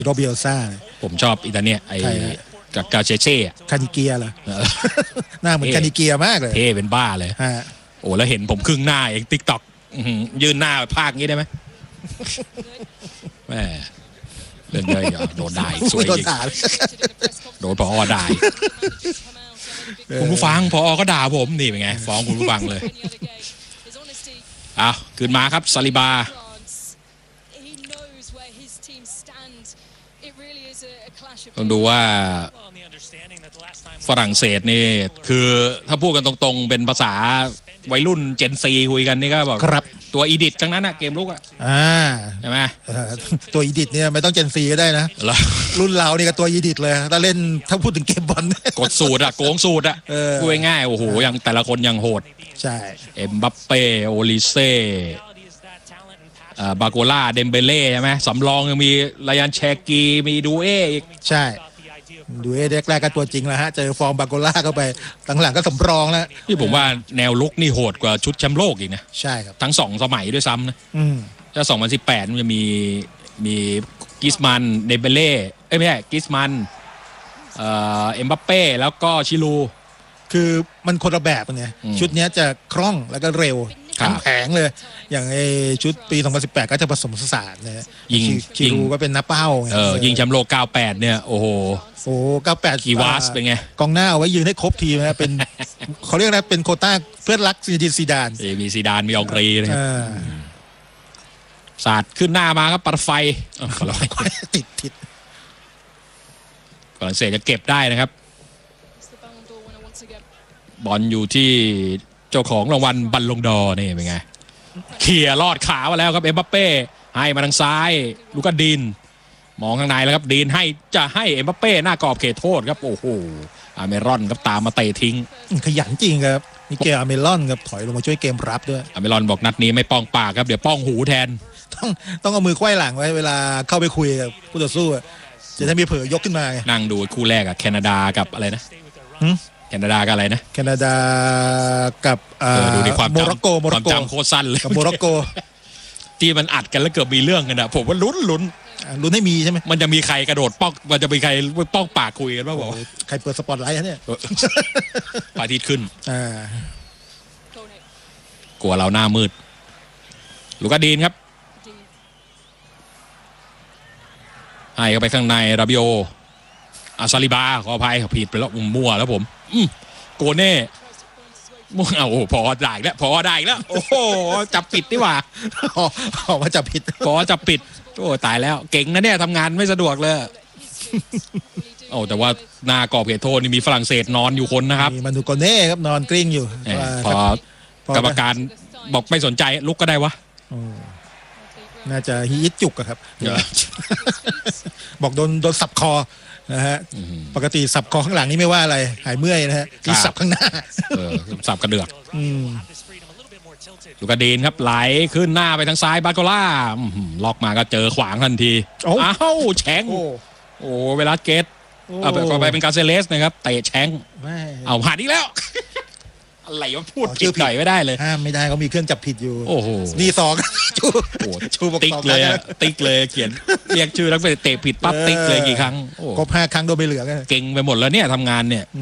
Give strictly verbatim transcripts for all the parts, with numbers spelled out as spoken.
โรเบียซ่าผมชอบอิตาเลียไอ้กับกาเชเช่คานิเกียเหรอหน้าเหมือนคานิเกียมากเลยเท่เป็นบ้าเลยโอ้แล้วเห็นผมครึ่งหน้าเองติ๊กต็อกยืนหน้าภาคงี้ได้ไหมแม่เรื่องเยอะโดนด่าสวยจริงโดนพอด่าคุณผู้ฟังพอก็ด่าผมนี่เป็นไงฟ้องคุณผู้ฟังเลยอ้าวขึ้นมาครับซาลิบาต้องดูว่าฝรั่งเศสนี่คือถ้าพูดกันตรงๆเป็นภาษาวัยรุ่นเจนซีคุยกันนี่ก็บอกครับตัวอีดิททั้งนั้นอะเกมลุกอะอ่าใช่ไหมตัวอีดิทเนี่ยไม่ต้องเจนซีก็ได้นะรุ่นเรานี่ก็ตัวอีดิทเลยถ้าเล่นถ้าพูดถึงเกมบอลกดสูตรอะโกงสูตรอะพูดง่ายๆโอ้โหยังแต่ละคนยังโหดใช่เอ็มบัปเป้โอลิเซ่บาโกล่าเดมเบเล่ใช่ไหมสำรองยังมีไลอันเชกีมีดูเออีกใช่ดูเอเด็กแรกก็ตัวจริงแล้วฮะเจอฟอร์มบาโกล่าเข้าไปหลังๆก็สำรองแล้วที่ผมว่าแนวลุกนี่โหดกว่าชุดแชมป์โลกอีกนะใช่ครับทั้งสองสมัยด้วยซ้ำนะถ้าสองพันสิบแปดมันจะมีมีกิสมันเดมเบเล่เอ้ยไม่ใช่กิสมันเอ็มบัปเป้แล้วก็ชิลูคือมันคนละแบบไงชุดนี้จะคล่องแล้วก็เร็วทั้งแผงเลยอย่างไอชุดปีสองพันสิบแปดก็จะผสมผสานนะยิงชิลูก็เป็นน้าเป้าเออยิงแชมป์โลกเก้าสิบแปดเนี่ยโอ้โหโอ้เก้าสิบแปดกีวาสเป็นไงกองหน้าเอาไว้ยืนให้ครบทีนะเป็นเขาเรียกนะเป็นโควต้าเพื่อนรักซีดินซีดานมีซีดานมีอองรีนะครับศาสตร์ขึ้นหน้ามาครับปัดไฟติดติดฝรั่งเศสจะเก็บได้นะครับบอลอยู่ที่เจ้าของรางวัลบัลลงดอร์นี่เป็นไงเขี่ยลอดขามาแล้วครับเอ็มบัปเป้ให้มาทางซ้ายลูกาดินมองข้างในแล้วครับดีนให้จะให้เอ็มบัปเป้หน้ากรอบเขตโทษครับโอ้โหอาเมรอนครับตามมาเตะทิ้งขยันจริงครับนี่เกลอาเมรอนครับถอยลงมาช่วยเกมรับด้วยอาเมรอนบอกนัดนี้ไม่ป้องปากครับเดี๋ยวป้องหูแทนต้องต้องเอามือควายหลังไว้เวลาเข้าไปคุยกับผู้ต่อสู้จะได้มีเผยยกขึ้นมานั่งดูคู่แรกอะแคนาดากับอะไรนะแคนาดากับอะไรนะแคนาดากับดูในความโมร็อกโกโมร็อกโกจำโคตรสั้นเลยกับโมร็อกโกที่มันอัดกันแล้วเกือบมีเรื่องกันนะผมว่าลุ้นลุ้นลุ้นให้มีใช่ไหมมันจะมีใครกระโดดป้องมันจะมีใครป้องปากคุยกันบ้างบอกใครเปิดสปอตไลท์เนี่ยพระอาทิตย์ขึ้นกลัวเราหน้ามืดลูกาดีนครับให้เข้าไปข้างในราบิโออาซาลิบาขออภัยผิดไปแล้วมั่วแล้วผมโกเน่มั่วเอาโอ้พอได้แล้วพอได้แล้วโอ้โหจับผิดดีกว่าออกมาจับผิดพอจับผิดโอ้ตายแล้วเก่งนะเนี่ยทำงานไม่สะดวกเลยโอ้แต่ว่าหน้ากรอบเขตโทษนี่มีฝรั่งเศสนอนอยู่คนนะครับมันดูโกเน่ครับนอนกลิ้งอยู่พอกรรมการบอกไม่สนใจลุกก็ได้วะน่าจะฮีทจุกครับบอกโดนโดนสับคอนะฮะปกติสับคอข้างหลังนี่ไม่ว่าอะไรหายเมื่อยนะฮะที่สับข้างหน้าสับกระเดือกลูกาดีนครับไหลขึ้นหน้าไปทางซ้ายบาโกล่าล็อกมาก็เจอขวางทันทีอ้าวแชงโอ้เวลาเกตเอาไปเป็นกาเซเลสนะครับเตะแชงเอาผ่านอีกแล้วอะไรวะพูดผิดหน่อยไม่ได้เลยห้ามไม่ได้เขามีเครื่องจับผิดอยู่โอ้โหนี่สองชูชูบอกติ๊กเลยติ๊กเลยเขียนเรียกชื่อแล้วไปเตะผิดปั๊บติ๊กเลยกี่ครั้งครบห้าครั้งโดนไปเหลือเก่งไปหมดแล้วเนี่ยทำงานเนี่ย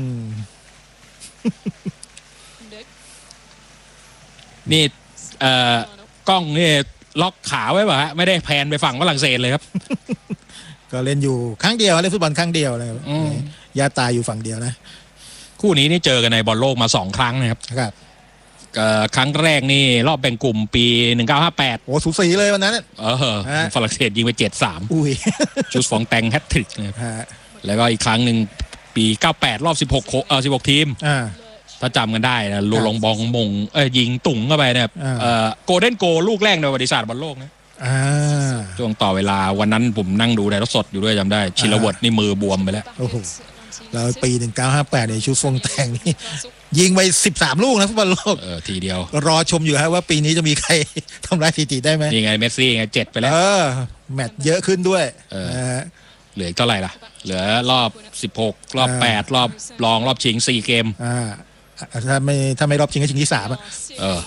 นี่เอ่อกล้องนี่ล็อกขาไว้ป่ะฮะไม่ได้แพนไปฝั่งฝรั่งเศสเลยครับก็เล่นอยู่ครั้งเดียวเล่นฟุตบอลครั้งเดียวเลยญาติตายอยู่ฝั่งเดียวนะคู่นี้นี่เจอกันในบอลโลกมาสองครั้งนะครับครับครั้งแรกนี่รอบแบ่งกลุ่มปีหนึ่งพันเก้าร้อยห้าสิบแปดโอ้สูสีเลยวันนั้นเออฝรั่งเศสยิงไป เจ็ดสามอุ้ยชูสฟองแตงแฮตทริกนะครับแล้วก็อีกครั้งหนึ่งปีเก้าสิบแปดรอบสิบหกเอ่อสิบหกทีมถ้าจำกันได้นะลูลงบองมงเอ้ยยิงตุ่งเข้าไปเนี่ยเอ่อโกลเด้นโกลูกแรกในประวัติศาสตร์บอลโลกนะช่วงต่อเวลาวันนั้นผมนั่งดูในรถสดอยู่ด้วยจำได้ชิลเวิร์ดนี่มือบวมไปแล้วแล้วปีหนึ่งพันเก้าร้อยห้าสิบแปดในชูฟงแตงนี่ยิงไปสิบสามลูกนะฟุตบอลโลกเออทีเดียวรอชมอยู่ฮะว่าปีนี้จะมีใครทำลายสถิติได้ไหมนี่ไงเมสซี่ไงเจ็ดไปแล้วเออแมตช์เยอะขึ้นด้วยเหลือเท่าไหร่ล่ะเหลือรอบสิบหกรอบแปดรอบรองรอบชิงสี่เกมอ่าถ้าไม่ถ้าไม่รอบชิงก็ชิงที่สามอ่ะเออ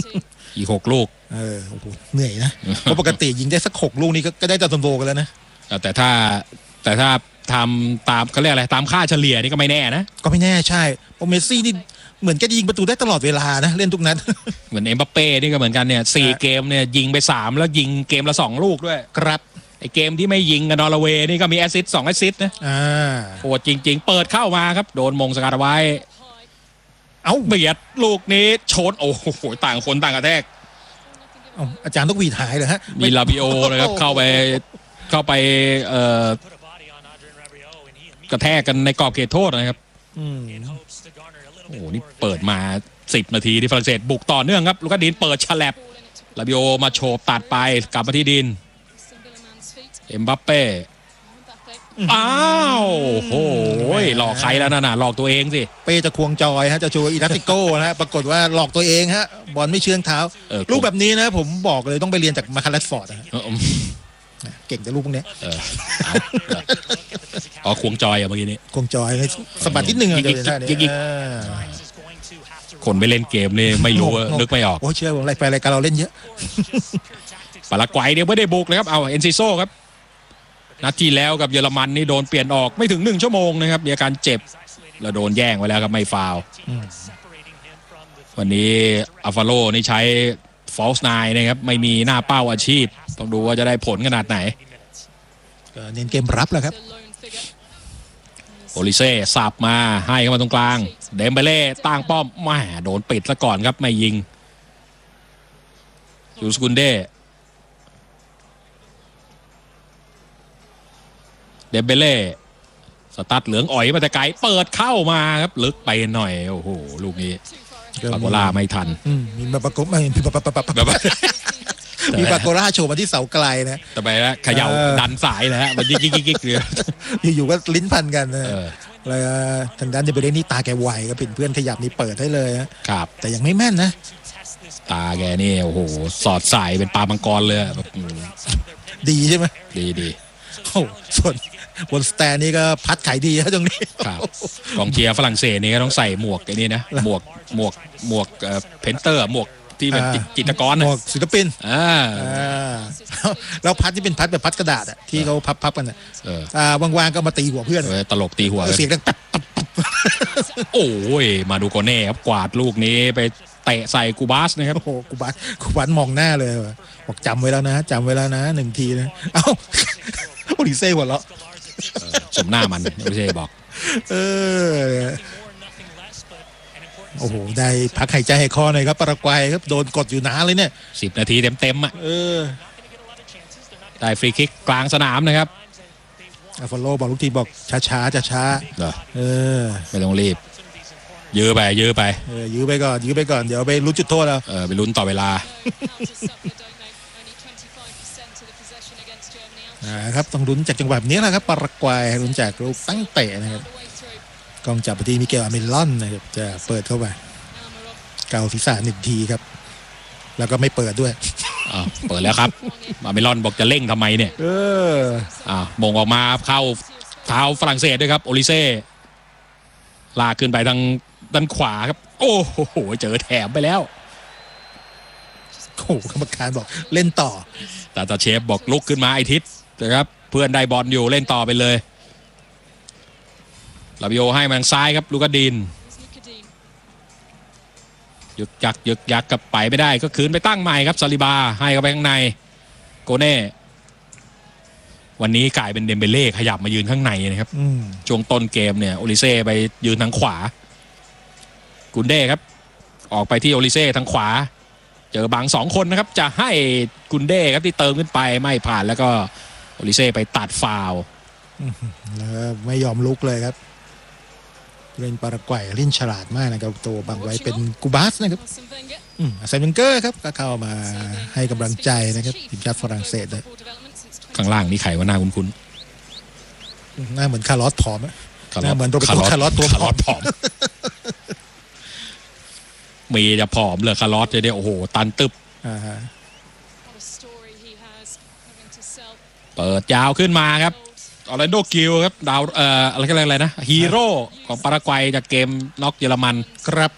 อีกหกลูกเออโอ้โหเหนื่อยนะเพราะปกติยิงได้สักหกลูกนี่ก็ได้จอมโบกันแล้วนะแต่ถ้าแต่ถ้าทำตามเขาเรียกอะไรตามค่าเฉลี่ยนี่ก็ไม่แน่นะก็ไม่แน่ใช่เพราะเมสซี่นี่เหมือนแกยิงประตูได้ตลอดเวลานะเล่นทุกนัดเหมือนเอ็มบัปเป้นี่ก็เหมือนกันเนี่ยสี่เกมเนี่ยยิงไปสามแล้วยิงเกมละสองลูกด้วยครับไอเกมที่ไม่ยิงกับนอร์เวย์นี่ก็มีแอสซิสต์สองแอสซิสต์นะอ่าโหดจริงๆเปิดเข้ามาครับโดนมงสกัดไว้เอาเบียดลูกนี้โชนโอ้โหต่างคนต่างกระแทกอาจารย์ต้องวีดหายเลยฮะมีลาบิโอนะครับเข้าไปเข้าไปเอ่อกระแทกกันในกรอบเขตโทษนะครับโอ้โหนี่เปิดมาสิบนาทีที่ฝรั่งเศสบุกต่อเนื่องครับลูกาดินเปิดฉลับลาบิโอมาโฉบตัดไปกลับมาที่ดินเอ็มบัปเป้อ้าวโอ้ยหลอกใครแล้วนะน่ะหลอกตัวเองสิเป้จะควงจอยฮะจะโชว์อีลาติโก้นะฮะปรากฏว่าหลอกตัวเองฮะบอลไม่เชื่องเท้าลูกแบบนี้นะผมบอกเลยต้องไปเรียนจากมาคาร์ลฟอร์ดนะเก่งแต่ลูกพวกนี้อ๋อควงจอยอะเมื่อกี้นี้ควงจอยสะบัดนิดนึงยิกยิกคนไม่เล่นเกมนี่ไม่รู้นึกไม่ออกโอ้เชื่อผมรายการรายการเราเล่นเยอะปารากวัยเดี๋ยวไม่ได้บุกเลยครับเอาเอ็นซิโซครับนัดที่แล้วกับเยอรมันนี่โดนเปลี่ยนออกไม่ถึงหนึ่งชั่วโมงนะครับมีอาการเจ็บแล้วโดนแย่งไว้แล้วครับไม่ฟาวล์วันนี้อัลฟาโลนี่ใช้ฟอลส์ไนน์นะครับไม่มีหน้าเป้าอาชีพต้องดูว่าจะได้ผลขนาดไหนก็เน้นเกมรับแหละครับโอลิเซ่สับมาให้เข้ามาตรงกลางเดมเบเล่ตั้งป้อมแหมโดนปิดซะก่อนครับไม่ยิงจูสกุนเดเดมเบเล่สตัดเหลืองอ่อยมาแต่ไกลเปิดเข้ามาครับลึกไปหน่อยโอ้โหลูกนี้ปาโกล่าไม่ทันมีมาประกบไม่มีปะปะปะปะมีปาโกล่าโฉบมาที่เสาไกลนะแต่ไปแล้วเขย่าดันสายเลยฮะมันยิกยิกยิกเลยอยู่ๆก็ลิ้นพันกันนะเลยทางด้านเดมเบเล่นี่ตาแกไวก็เป็นเพื่อนขยับนี่เปิดให้เลยครับแต่ยังไม่แม่นนะตาแกนี่โอ้โหสอดสายเป็นปลามังกรเลยดีใช่ไหมดีดีโอ้ส่วนบนสแตนนี่ก็พัดขายดีครับตรงนี้ครับกองเชียร์ฝรั่งเศสนี่ก็ต้องใส่หมวกไอ้นี่นะหมวกหมวกหมวกเพนเตอร์หมวกที่เป็นจิตรกรหมวกศิลปินอ่าแล้วพัดที่เป็นพัดแบบพัดกระดาษอ่ะที่เขาพับๆกันอ่าวางๆก็มาตีหัวเพื่อนตลกตีหัวเสียงดังตับโอ้ยมาดูโกเน่ครับกวาดลูกนี้ไปเตะใส่กูบาสนะครับโอ้โหกูบาสกูบาสมองหน้าเลยบอกจำไว้แล้วนะจำไว้แล้วนะหนึ่งทีนะเอ้าโอลิเซ่หัวเราะสมหน้ามันไม่ใช่บอกเออโอ้โหได้พักหายใจให้คอหน่อยครับปารากวัยครับโดนกดอยู่นานเลยเนี่ยสิบนาทีเต็มๆอ่ะเออได้ฟรีคิกกลางสนามนะครับอัลฟาโลบอกลูกทีบอกช้าๆจะช้าเออไม่ต้องรีบยื้อไปยื้อไปเออยื้อไปก่อนยื้อไปก่อนเดี๋ยวไปลุ้นจุดโทษแล้วเออไปลุ้นต่อเวลานะครับต้องลุ้นจากจังหวะนี้แหละครับปารากวัยลุ้นจากลูกตั้งเตะนะครับกองจับไปที่มิเกล อาเมลอนนะครับจะเปิดเข้าไปเกาศีรษะหนึ่งทีครับแล้วก็ไม่เปิดด้วยอ่าเปิดแล้วครับอาเมลอนบอกจะเร่งทำไมเนี่ยเอออ่ามงออกมาเข้าเท้าฝรั่งเศสด้วยครับโอลิเซ่ลากขึ้นไปทางด้านขวาครับโอ้โหเจอแถมไปแล้วโอ้กรรมการบอกเล่นต่อตาตาเชฟบอกลุกขึ้นมาไอทิศนะครับเพื่อนได้บอลอยู่เล่นต่อไปเลยลาบิโอให้มาทางซ้ายครับลูกาดินยึกยักยึกยักกับไปไม่ได้ก็คืนไปตั้งใหม่ครับซาลิบาให้เข้าไปข้างในโกเน่วันนี้กลายเป็นเดมเบเล่ขยับมายืนข้างในนะครับช่วงต้นเกมเนี่ยโอลิเซ่ไปยืนทางขวากุนเด้ครับออกไปที่โอลิเซ่ทางขวาเจอบางสองคนนะครับจะให้กุนเด้ครับที่เติมขึ้นไปไม่ผ่านแล้วก็โอลิเซ่ไปตัดฟาวล์แล้วไม่ยอมลุกเลยครับเล่นปารากวัยเล่นฉลาดมากนะครับตัวบังไว้เป็นกูบาสนะครับอาเซนเวนเกอร์ครับก็เข้ามาให้กำลังใจนะครับทีมชาติฝรั่งเศสเลยข้างล่างนี่ใครว่าหน้าคุ้นๆหน้าเหมือนคาร์ลอสผอมหน้าเหมือนโรเบโตคาร์ลอสตัวผอมมีจะผอมเลยคาร์ลอสจะได้โอ้โหตันตึบเปิดยาวขึ้นมาครับออร์แลนโดกิลครับดาวเอ่ออะไรกันอะไรนะฮีโร่ของปารากวัยจากเกมน็อกเยอรมันครับ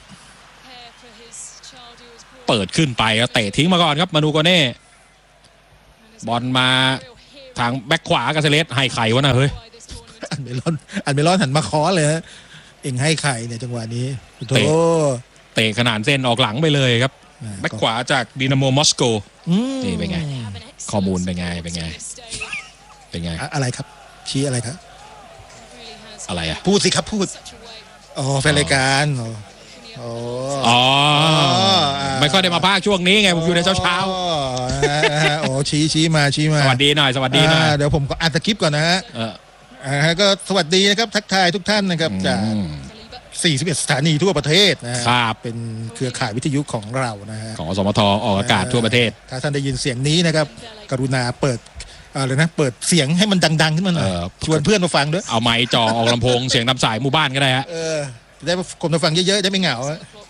เปิดขึ้นไปแล้วเตะทิ้งมาก่อนครับมานูโกเน่บอลมาทางแบ็คขวากาเซเลสให้ไข่วะนะเฮ้ยอันเมลอนอันเมลอนหันมาค้อนเลยฮะเอ็งให้ไข่เนี่ยจังหวะนี้โธ่เตะขนาดเส้นออกหลังไปเลยครับแบ็คขวาจากดินาโมมอสโกนี่เป็นไงข้อมูลเป็นไงเป็นไงเป็นไงอะไรครับชี้อะไรครับอะไรอ่ะพูดสิครับพูดอ๋อแฟนรายการอ๋ออ๋อไม่ค่อยได้มาภาคช่วงนี้ไงผมอยู่ในเช้าเช้าอ๋อชี้ชี้มาชี้มาสวัสดีหน่อยสวัสดีหน่อยเดี๋ยวผมก็อ่านสคริปต์ก่อนนะฮะอ่าก็สวัสดีนะครับทักทายทุกท่านนะครับจากสี่สิบเอ็ดสถานีทั่วประเทศนะครับเป็นเครือข่ายวิทยุของเรานะฮะของสมทออกอากาศทั่วประเทศถ้าท่านได้ยินเสียงนี้นะครับกรุณาเปิดอะไรนะเปิดเสียงให้มันดังๆขึ้นมาหน่อยชวนเพื่อนมาฟังด้วยเอาไมค์จ่อออกลำโพงเสียงตามสายหมู่บ้านก็ได้ฮะเออได้คนมาฟังเยอะๆได้ไม่เหงา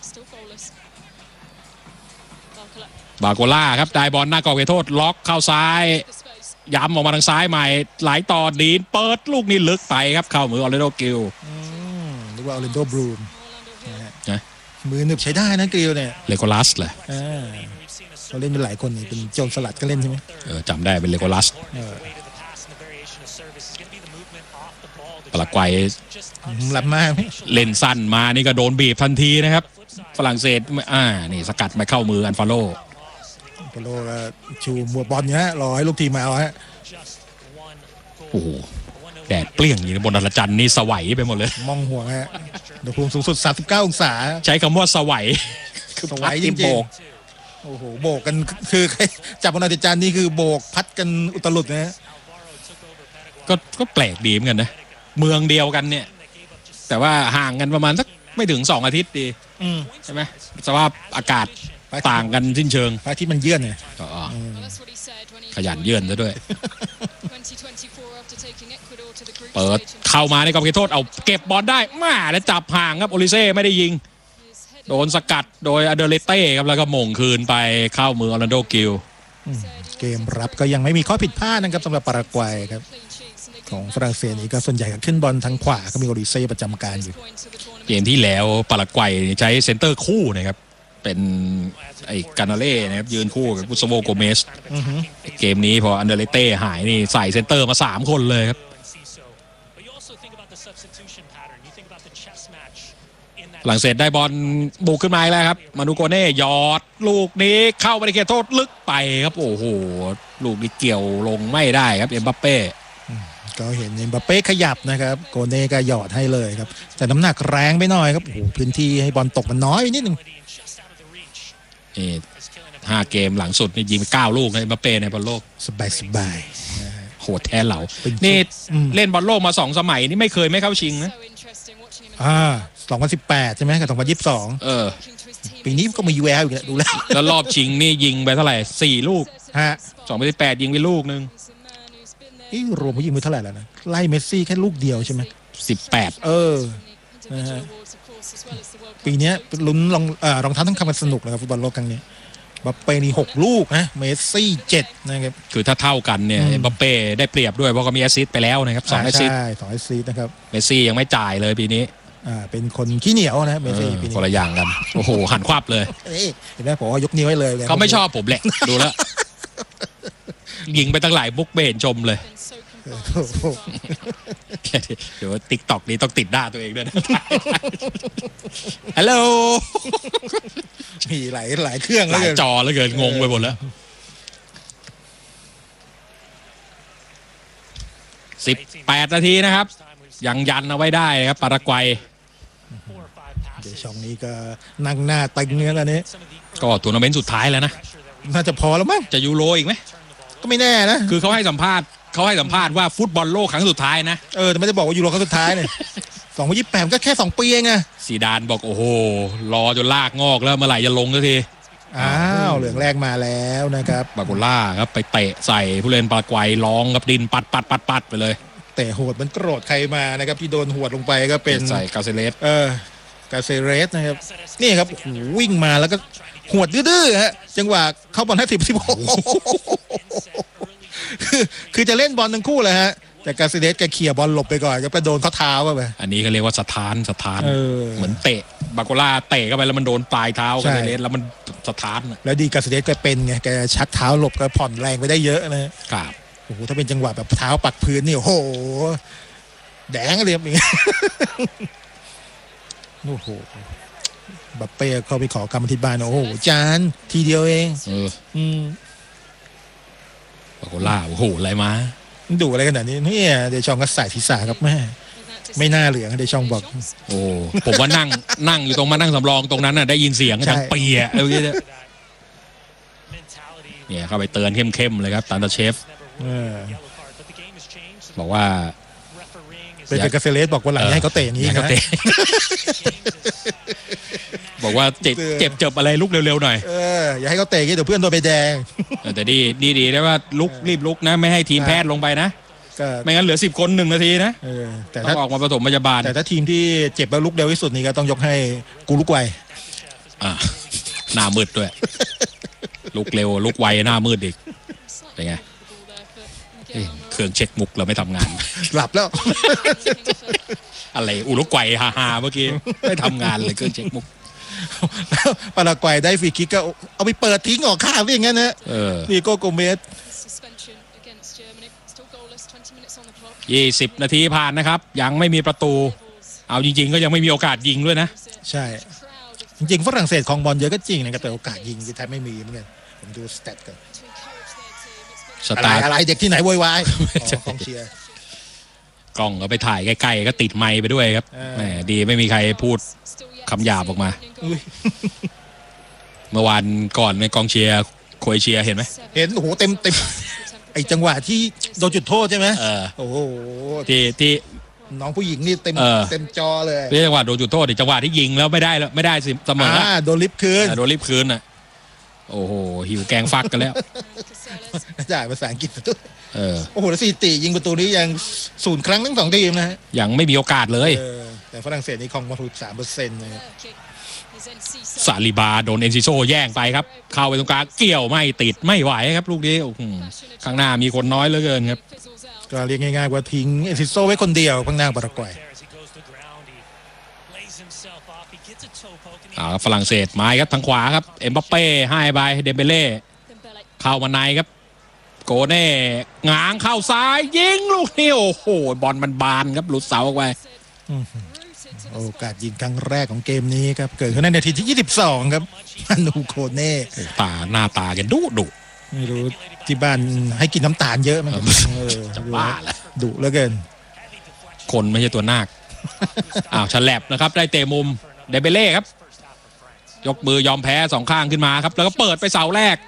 บาโกล่าครับได้บอลหน้ากรอบเขตโทษล็อกเข้าซ้ายย้ำออกมาทางซ้ายใหม่หลายต่อดีนเปิดลูกนี้ลึกไปครับเข้ามือออร์แลนโดกิลหรือว่าออร์แลนโดบลูมมือหนึบใช้ได้นะกิลเนี่ยเลโกลัสเหรอเขาเล่นเป็นหลายคนนี่เป็นโจนสลัดก็เล่นใช่ไหมเออจำได้เป็นเลโกลัสปารากวัยหลับมากเล่นสั้นมานี่ก็โดนบีบทันทีนะครับฝรั่งเศสอ่านี่สกัดมาเข้ามืออันฟาโลอันฟาโลก็ชูมัวบอลเนี้ยรอให้ลูกทีมมาเอาฮะโอ้โหแดดเปรี้ยงอยู่บนดารจันทร์นี่สวัยไปหมดเลยมองหัวฮะอุณหภูมิสูงสุดสามสิบเก้าองศาใช้คำว่าสวัยคือสวัยจริงๆโอ้โหโบกกันคือจับบนดารจันทร์นี่คือโบกพัดกันอุตลุดนะฮะก็ก็แปลกดีเหมือนกันนะเมืองเดียวกันเนี่ยแต่ว่าห่างกันประมาณสักไม่ถึงสองอาทิตย์ดีใช่ไหมสภาพอากาศต่างกันสิ้นเชิงพระอาทิตย์มันเยื่อนเนี่ยขยันเยื่อนซะด้วยเปิดเข้ามาในกรอบเขตโทษเอาเก็บบอลได้มาแล้วจับห่างครับโอลิเซ่ไม่ได้ยิงโดนสกัดโดยอเดเลเต้ครับแล้วก็หม่งคืนไปเข้ามือออร์แลนโดกิลเกมรับก็ยังไม่มีข้อผิดพลาดนะครับสำหรับปารากวัยครับของฝรั่งเศสนี่ก็ส่วนใหญ่ก็ขึ้นบอลทางขวาก็มีโอลิเซ่ประจำการอยู่เกมที่แล้วปารากวัยใช้เซนเตอร์คู่นะครับเป็นไอ้กานาเล่นะครับยืนคู่กับกุสโวโกเมสเกมนี้พออันเดเลเต้หายนี่ใส่เซนเตอร์มาสามคนเลยครับหลังเสร็จได้บอลบุกขึ้นมาแล้วครับมานูโกเน่ยอดลูกนี้เข้าไปในเขตโทษลึกไปครับโอ้โหลูกนี้เกี่ยวลงไม่ได้ครับเอ็มบัปเป้ก็เห็นเอ็มบัปเป้ขยับนะครับโกเน่ก็หยอดให้เลยครับแต่น้ำหนักแรงไปหน่อยครับโอ้โหพื้นที่ให้บอลตกมันน้อยนิดนึงนี่ห้าเกมหลังสุดนี่ยิงไปเก้าลูกนะเอ็มบัปเป้ในบอลโลกสบายสบายโหดแท้เหล่านี่เล่นบอลโลกมาสองสมัยนี่ไม่เคยไม่เข้าชิงนะอ่าสองพันสิบแปดใช่ไหมกับสองพันยี่สิบสองเออปีนี้ก็มีแววอยู่แล้วดูแล้วแล้วรอบชิงนี่ยิงไปเท่าไหร่สี่ลูกฮะสองพันสิบแปดยิงไปลูกนึงนี่รวมเขายิงไปเท่าไหร่แล้วนะไล่เมสซี่แค่ลูกเดียวใช่ไหมสิบแปดเออนะฮะปีนี้ลุ้นรองเอ่อรองเท้าต้องทำกันสนุกเลยครับฟุตบอลโลกครั้งนี้บัปเป้นี่หกลูกนะเมสซี่เจ็ดนะครับคือถ้าเท่ากันเนี่ยบัปเป้ได้เปรียบด้วยเพราะเขามีแอสซิสต์ไปแล้วนะครับสองแอสซิสต์ใช่สองแอสซิสต์นะครับเมสซี่ยังไม่จ่ายเลยปีนี้อ่าเป็นคนขี้เหนียวนะเมสซี่ปีนี้คนละอย่างกันโอ้โหหันควับเลยเห็นไหมผมว่ายกนิ้วให้เลยเขาไม่ชอบผมแหละดูแล้วยิงไปตั้งหลายบุกเบนชมเลยเดี๋ยวติ๊กต็อกนี้ต้องติดหน้าตัวเองด้วยนะฮัลโหลมีหลายหลายเครื่องหลายจอแล้วเกินงงไปหมดแล้วสิบแปดนาทีนะครับยังยันเอาไว้ได้ครับปารากวัยเดี๋ยวช่องนี้ก็นั่งหน้าตึงเนื้อแล้วนี้ก็ทัวร์นาเมนต์สุดท้ายแล้วนะน่าจะพอแล้วมั้งจะยูโรอีกไหมก็ไม่แน่นะคือเขาให้สัมภาษณ์เขาให้สัมภาษณ์ว่าฟุตบอลโลกครั้งสุดท้ายนะเออแต่ไม่ได้บอกว่ายูโรครั้งสุดท้ายเนี่ยสองพันยี่สิบแปดก็แค่สองปีเองไงซีดานบอกโอ้โหรอจนลากงอกแล้วเมื่อไหร่จะลงสักทีอ้าวเหลืองแรกมาแล้วนะครับบาโกล่าครับไปเตะใส่ผู้เล่นปารากวัยร้องกับดินปัดปัดปัดปัดไปเลยเตะโหดมันโกรธใครมานะครับที่โดนหวดลงไปก็เป็นใส่กาเซเลสเออกาเซเลสนะครับนี่ครับวิ่งมาแล้วก็หวดดื้อๆฮะจังหวะเข้าบอลให้สิบสิบหกคือคือจะเล่นบอลทั้งคู่เลยฮะแต่กาซิเดสแกเขี่ยบอลหลบไปก่อนก็ไปโดนข้อเท้าไปอันนี้เขาเรียกว่าสถานสถานเหมือนเตะบาโกล่าเตะเข้าไปแล้วมันโดนปลายเท้ากาซิเดสแล้วมันสถานแล้วดีกาซิเดสแกเป็นไงแกชักเท้าหลบก็ผ่อนแรงไปได้เยอะนะครับโอ้โหถ้าเป็นจังหวะแบบเท้าปักพื้นนี่โอ้โหแดงเลยอย่างเงี้ยโอ้โหบัปเป้เข้าไปขอคำอธิบายนะโอ้โหจานทีเดียวเองเอออืมบาโคล่าโอ้โหอะไรมาดูอะไรขนาดนี้เนี่ยเดชองก็ใส่ศีรษะครับแม่ไม่น่าเหลืองเดชองบอกโอ้ผมว่านั่งนั่งอยู่ตรงมานั่งสำรองตรงนั้นน่ะได้ยินเสียงดังเปียเอ้ยเนี่ยเข้าไปเตือนเข้มๆเลยครับตันตาเชฟบอกว่าเป็นกาเซเลสบอกว่าหลังให้เขาเตะอย่างนี้นะบอกว่าเจ็บเจ็บเจ็บอะไรลุกเร็วๆหน่อยเอออย่าให้เขาเตะงี้เดี๋ยวเพื่อนโดนใบแดงแต่ดีดีดีได้ว่าลุกรีบลุกนะไม่ให้ทีมแพทย์ลงไปนะไม่งั้นเหลือสิบคนหนึ่งนาทีนะแต่ถ้าออกมาผสมพยาบาลแต่ถ้าทีมที่เจ็บแล้วลุกเร็วที่สุดนี่ก็ต้องยกให้กูลุกไวอ่าหน้ามืดด้วยลุกเร็วลุกไวหน้ามืดอีกเป็นไงเครื่องเช็คมุกเราไม่ทำงานหลับแล้วอะไรอุรุกวัยฮาฮาเมื่อกี้ไม่ทำงานเลยเครื่องเช็คมุกปารากวัยได้ฟรีคิกก็เอาไปเปิดทิ้งออกข้างอย่างงั้นนะนี่โกโกเมสยี่สิบนาทีผ่านนะครับยังไม่มีประตูเอาจริงๆก็ยังไม่มีโอกาสยิงด้วยนะใช่จริงๆฝรั่งเศสของบอลเยอะก็จริงนะแต่โอกาสยิงแทบไม่มีเหมือนกันผมดูสแตทกันอะไรอะไรเด็กที่ไหนโวยวายกองเชียร์กล้องก็ไปถ่ายใกล้ๆก็ติดไมค์ไปด้วยครับแหมดีไม่มีใครพูดคำหยาบออกมาเมื่อวานก่อนในกองเชียร์โครเอเชียเห็นไหมเห็นโอ้โหเต็มเต็มไอจังหวะที่โดนจุดโทษใช่ไหมโอ้โหที่ที่น้องผู้หญิงนี่เต็มเต็มจอเลยไม่ใช่จังหวะโดนจุดโทษดิจังหวะที่ยิงแล้วไม่ได้แล้วไม่ได้เสมอโดนลิฟคืนโดนลิฟคืนอ่ะโอ้โหหิวแกงฟักกันแล้วจ่ายภาษาอังกฤษด้วยโอ้โหแล้วซีตียิงประตูนี้ยังศูนย์ครั้งทั้งสองทีมนะฮะยังไม่มีโอกาสเลยแต่ฝรั่งเศสนี่ครองบอลถูกสามเปอร์เซ็นต์เลยซาลิบาโดนเอนซิโซแย่งไปครับเข้าไปตรงกลางเกี่ยวไม่ติดไม่ไหวครับลูกนี้ข้างหน้ามีคนน้อยเหลือเกินครับก็เรียกง่ายๆว่าทิ้งเอนซิโซไว้คนเดียวข้างหน้าปารากวัยอ่าฝรั่งเศสไม้ครับทางขวาครับเอ็มบัปเป้ให้ไปเดมเบเล่เข้ามาในครับโกเน่งางเข้าซ้ายยิงลูกนี้โอ้โหบอลมันบานครับหลุดเสาออกไปโอกาสยิงครั้งแรกของเกมนี้ครับเกิดขึ้นในนาทีที่ยี่สิบสองครับมานูโกเน่ตาหน้าตาแกดุดุไม่รู้ที่บ้านให้กินน้ำตาลเยอะมั้ยจะบ้าละดุเหลือเกินคนไม่ใช่ตัวนาคอ้าวฉลับนะครับได้เตะมุมเดเบเล่ครับยกมือยอมแพ้สองข้างขึ้นมาครับแล้วก็เปิดไปเสาแรก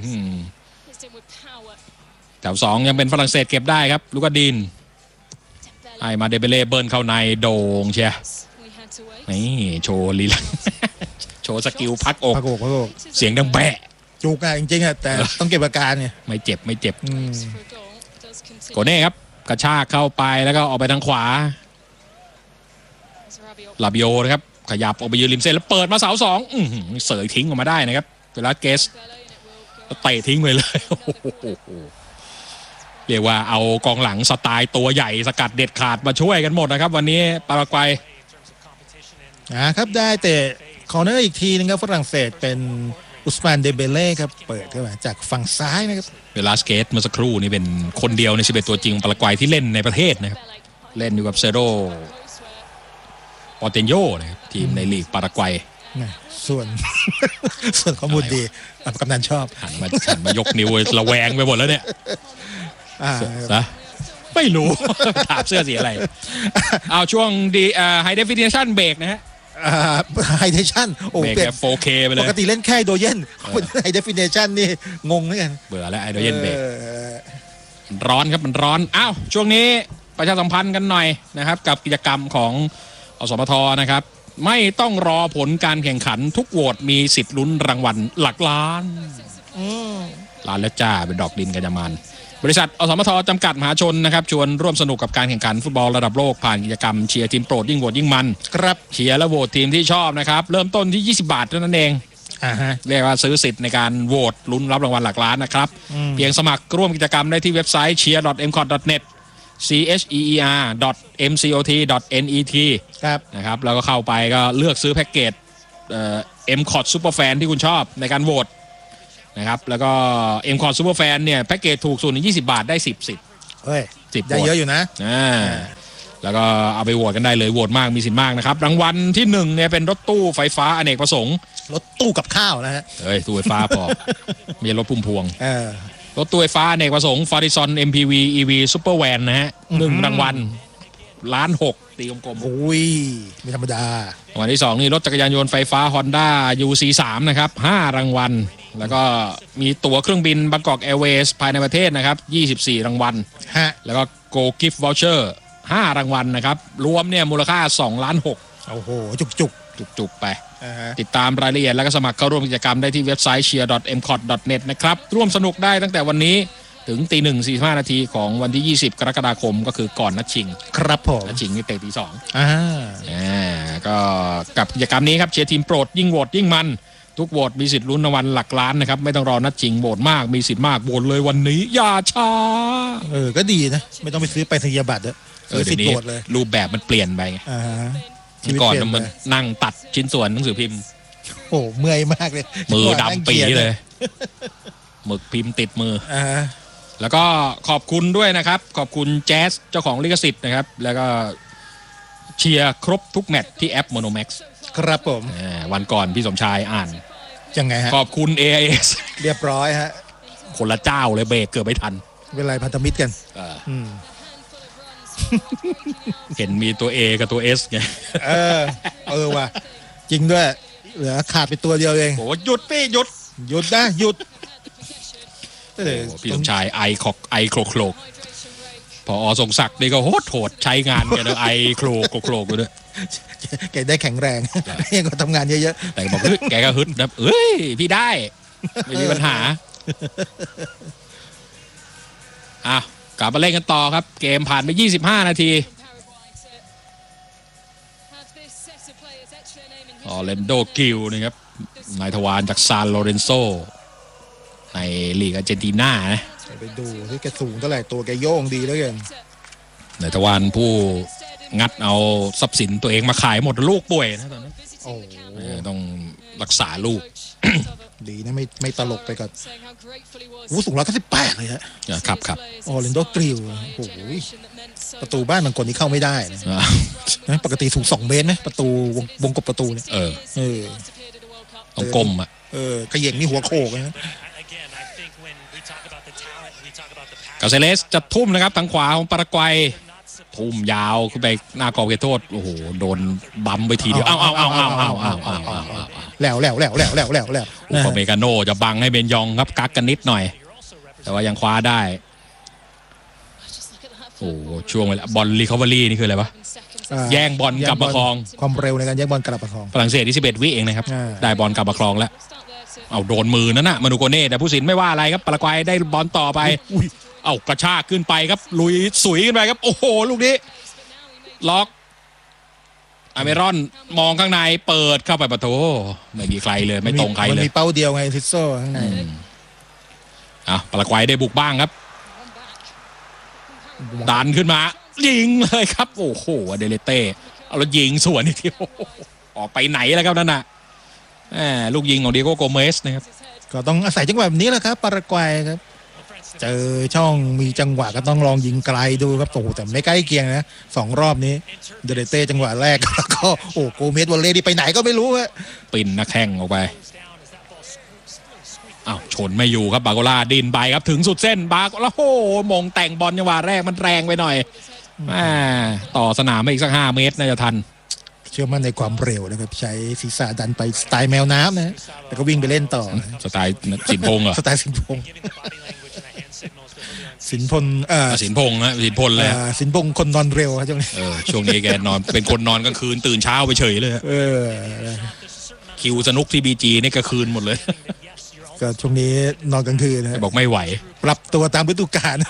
แถวสองยังเป็นฝรั่งเศสเก็บได้ครับลูกาดินไอมาเดเบเล่เบิร์นเข้าในโด่งเชียนี่โชว์ลีลันโชว์สกิลพักอกเสียงดังแบะจุกอะจริงๆอะแต่ต้องเก็บอาการเนี่ยไม่เจ็บไม่เจ็บโกเน่ครับกระชากเข้าไปแล้วก็ออกไปทางขวาลาบิโอนะครับขยับออกไปยืนริมเส้นแล้วเปิดมาเสาสองเสยทิ้งออกมาได้นะครับเวลาเกสเตะทิ้งไปเลยเรียกว่าเอากองหลังสไตล์ตัวใหญ่สกัดเด็ดขาดมาช่วยกันหมดนะครับวันนี้ปารากวัยนะครับได้แต่คอร์เนอร์อีกทีนึงครับฝรั่งเศสเป็นอุสมานเดเบเล่ครับเปิดเข้ามาจากฝั่งซ้ายนะครับเวลาสเกตเมื่อสักครู่นี่เป็นคนเดียวในสิบเอ็ดตัวจริงปารากวัยที่เล่นในประเทศนะครับเล่นอยู่กับเซโรปอเตนโยนะครับทีมในลีกปารากวัยส่วนส่วนข้อมูลดีกำนันชอบหันมาหันมายกนิ้วระแวงไปหมดแล้วเนี่ยนะไม่รู้ถามเสื้อสีอะไรเอาช่วงดีอ่าไฮเดฟิเนชั่นเบรกนะฮะไฮเดฟิเนชั่นโอ้เปลี่ยน โฟร์เค ไปเลยปกติเล่นแค่โดเยนไฮเดฟิเนชั่นนี่งงเหมือนกันเบื่อแล้วไฮโดเยนเบรกร้อนครับมันร้อนอ้าวช่วงนี้ประชาสัมพันธ์กันหน่อยนะครับกับกิจกรรมของอสมทนะครับไม่ต้องรอผลการแข่งขันทุกโหวตมีสิทธิ์ลุ้นรางวัลหลักล้านล้านแล้วจ้าเป็นดอกดินกัญญามานบริษัทอสมทจำกัดมหาชนนะครับชวนร่วมสนุกกับการแข่งขันฟุตบอลระดับโลกผ่านกิจกรรมเชียร์ทีมโปรดยิ่งโหวตยิ่งมันครับเชียร์และโหวตทีมที่ชอบนะครับเริ่มต้นที่ยี่สิบบาทเท่านั้นเองอ่าฮะเรียกว่าซื้อสิทธิ์ในการโหวตลุ้นรับรางวัลหลักล้านนะครับเพียงสมัครร่วมกิจกรรมได้ที่เว็บไซต์ เชียร์ ดอท เอ็ม คอท ดอท เน็ต ซี เอช อี อี อาร์ ดอท เอ็ม ซี โอ ที ดอท เอ็น อี ทีครับนะครับแล้วก็เข้าไปก็เลือกซื้อแพ็กเกจเอ่อ เอ็ม คอท Super Fan ที่คุณชอบในการโหวตนะครับแล้วก็ M คอร์ด Super Fan เนี่ยแพ็กเกจถูกสุดยี่สิบบาทได้สิบสิทธิ์เฮ้ยสิบได้เยอะอยู่นะอ่าแล้วก็เอาไปโหวตกันได้เลยโหวตมากมีสิทธิ์มากนะครับรางวัลที่หนึ่งเนี่ยเป็นรถตู้ไฟฟ้าอเนกประสงค์รถตู้กับข้าวนะฮะเฮ้ยตู้ไฟฟ้าพอมีรถพุ่มพวงเออรถตู้ไฟฟ้าอเนกประสงค์ Farizon เอ็ม พี วี อี วี Super Van นะฮะหนึ่งรางวัลล้านหกตีกลมๆโอ้ยไม่ธรรมดารางวัลที่สองนี่รถจักรยานยนต์ไฟฟ้า Honda ยู ซี สาม นะครับห้ารางวัลแล้วก็มีตั๋วเครื่องบิน Bangkok Airways ภายในประเทศนะครับยี่สิบสี่รางวัลฮะแล้วก็ Go Gift Voucher ห้ารางวัลนะครับรวมเนี่ยมูลค่าสองล้านหกโอ้โหจุกจุกจุกจุกไปติดตามรายละเอียดและก็สมัครเข้าร่วมกิจกรรมได้ที่เว็บไซต์ เชียร์ ดอท เอ็ม คอร์ด ดอท เน็ต นะครับร่วมสนุกได้ตั้งแต่วันนี้ถึงตีหนึ่งสี่สิบห้านาทีของวันที่ยี่สิบกรกฎาคมก็คือก่อนนัดชิงครับผมนัดชิงนี่เตะตีสองอ่าอ่าก็กับกิจกรรมนี้ครับเชียร์ทีมโปรดยิ่งโหวตยิ่งมันทุกโหวตมีสิทธิ์ลุ้นรางวัลหลักล้านนะครับไม่ต้องรอนัดชิงโหวตมากมีสิทธิ์มากโหวตเลยวันนี้อย่าช้าเออก็ดีนะไม่ต้องไปซื้อไปรษณียบัตรด้วยซื้อสิทธิ์โหวตเลยรูปแบบมันเปลี่ยนไปไงอ่าก่อนมันนั่งตัดชิ้นส่วนหนังสือพิมพ์โอ้เมื่อยมากเลยมือดำปีเลยหมึกพิมพ์ติดมืออ่าแล้วก็ขอบคุณด้วยนะครับขอบคุณแจ๊สเจ้าของลิขสิทธิ์นะครับแล้วก็เชียร์ครบทุกแมตช์ที่แอป Monomax ครับผมวันก่อนพี่สมชายอ่านยังไงฮะขอบคุณ เอ ไอ เอสเรียบร้อยฮะคนละเจ้าเลยเบรกเกือบไม่ทันเวลาพันธมิตรกันเห็นมีตัว A กับตัว S ไงเออเออว่ะจริงด้วยเหลือขาดไปตัวเดียวเองโอ้หยุดพี่หยุดหยุดนะหยุดพี่สมชายไอคอกไอโครโครกพอทรงศักดิ์นี่ก็โหดโหดใช้งานกันเลยไอโครโครโครกด้วยแกได้แข็งแรงแกก็ทำงานเยอะๆแต่บอกแกก็ฮึดนะเอ้ยพี่ได้ไม่มีปัญหาอ่ะกลับมาเล่นกันต่อครับเกมผ่านไปยี่สิบห้านาทีออร์แลนโดกิลนะครับนายทวารจากซานโลเรนโซในลีกอาร์เจนตินานะไปดูที่แกสูงเท่าไหร่ตัวแกโยงดีแล้วกันนายทวารผู้งัดเอาทรัพย์สินตัวเองมาขายหมดลูกป่วยนะตอนนั้นโอ้ต้องรักษาลูกดีนะไม่ไม่ตลกไปกับวูสูงร้อยเก้าสิบแปดเลยฮะครับครับออร์แลนโดกิลโอ้โหประตูบ้านบางคนนี่เข้าไม่ได้นะปกติสูงสองเมตรไหมประตูวงวงกบประตูเนี่ยเออเออต้องก้มอ่ะเออขย่งนี่หัวโขกนะกาเซเลสจะทุ่มนะครับทางขวาของปารากวัยทุ่มยาวขึ้นไปหน้ากรอบเขตโทษโอ้โหโดนบัมไปทีเดียวอ้าวอ้าวอ้าวอ้าวอ้าวอ้าวอ้าวแล้วแล้วแล้วแล้วแล้วแล้วแล้วอุปเมกาโนจะบังให้เบนยองครับกักกันนิดหน่อยแต่ว่ายังคว้าได้โอ้ช่วงเวลาบอลรีคอเวอรี่นี่คืออะไรวะแย่งบอลกลับมาครองความเร็วในการแย่งบอลกลับมาครองฝรั่งเศสที่สิบเอ็ดวิเองนะครับได้บอลกลับมาครองแล้วเอาโดนมือนั่นน่ะมาดูโกเน่แต่ผู้สินไม่ว่าอะไรครับปารากวัยได้บอลต่อไปเอากระชากขึ้นไปครับลุยสุยขึ้นไปครับโอ้โหลูกนี้ล็อกอเมรอนมองข้างในเปิดเข้าไปประตูไม่มีใครเลยไม่ตรงใครเลยมันมีเป้าเดียวไงทิสโซ่ข้างในอ่ะปารากวัยได้บุกบ้างครับดันขึ้นมายิงเลยครับโอ้โหเดเลเต้เอาแล้วยิงสวนอีกทีออกไปไหนแล้วครับนั่นน่ะลูกยิงของเดียโก้โกเมสนะครับก็ต้องอาศัยจังหวะแบบนี้แหละครับปารากวัยครับเจอช่องมีจังหวะก็ต้องลองยิงไกลดูครับโอ้แต่ไม่ใกล้เคียงนะสองรอบนี้เดเลเต้จังหวะแรกแล้วก็โอ้โกเมสวอลเล่ที่ไปไหนก็ไม่รู้ฮะปิ่นนักแข่งออกไปอ้าวชนไม่อยู่ครับบาโกล่าดินไปครับถึงสุดเส้นบาโกล่าโอ้มงแต่งบอลจังหวะแรกมันแรงไปหน่อยต่อสนามไปอีกสักห้าเมตรน่าจะทันเชื่อมั่นในความเร็วนะครับใช้ศีรษะดันไปสไตล์แมวน้ำนะแล้วก็วิ่งไปเล่นต่อสไตล์สินพงษ์เหรอสไตล์สินพงษ์สินพลเอ่อสินพงษ์นะสินพลเลยสินพงษ์คนนอนเร็วครับช่วงนี้เออช่วงนี้แกนอนเป็นคนนอนกลางคืนตื่นเช้าไปเฉยเลยเออคิวสนุกที่บีจีนี่ก็คืนหมดเลยก็ช่วงนี้นอนกลางคืนนะบอกไม่ไหวปรับตัวตามฤดูกาล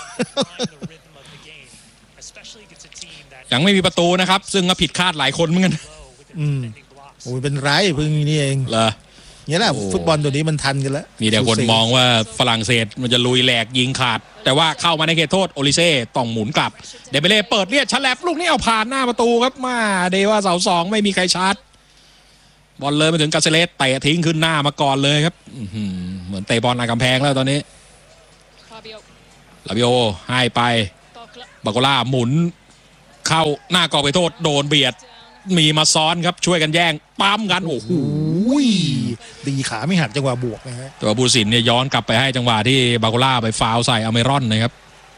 ยังไม่มีประตูนะครับซึ่งก็ผิดคาดหลายคนเหมือนกันอืมโอ้ยเป็นไรเพิ่งนี่เองเหรอเนี่ยแหละฟุตบอลตัวนี้มันทันกันแล้วมีแต่คนมองว่าฝรั่งเศสมันจะลุยแหลกยิงขาดแต่ว่าเข้ามาในเขตโทษโอลิเซ่ต้องหมุนกลับเดเบเล่เปิดเนี่ยฉลับลูกนี้เอาผ่านหน้าประตูครับมาเดว่าเสาสองไม่มีใครชาร์จบอลเลยมาถึงกาเซเลสเตะทิ้งขึ้นหน้ามาก่อนเลยครับเหมือนเตะบอลในกำแพงแล้วตอนนี้ลาบิโอให้ไปบาโกล่าหมุนเข้าหน้ากรอบไปโทษโดนเบียดมีมาซ้อนครับช่วยกันแย่งปั๊มกันโอ้โหดีขาไม่หักจังหวะบวกนะฮะตัวบูสินเนี่ยย้อนกลับไปให้จังหวะที่บาโกล่าไปฟาวใส่อเมรอนนะครับ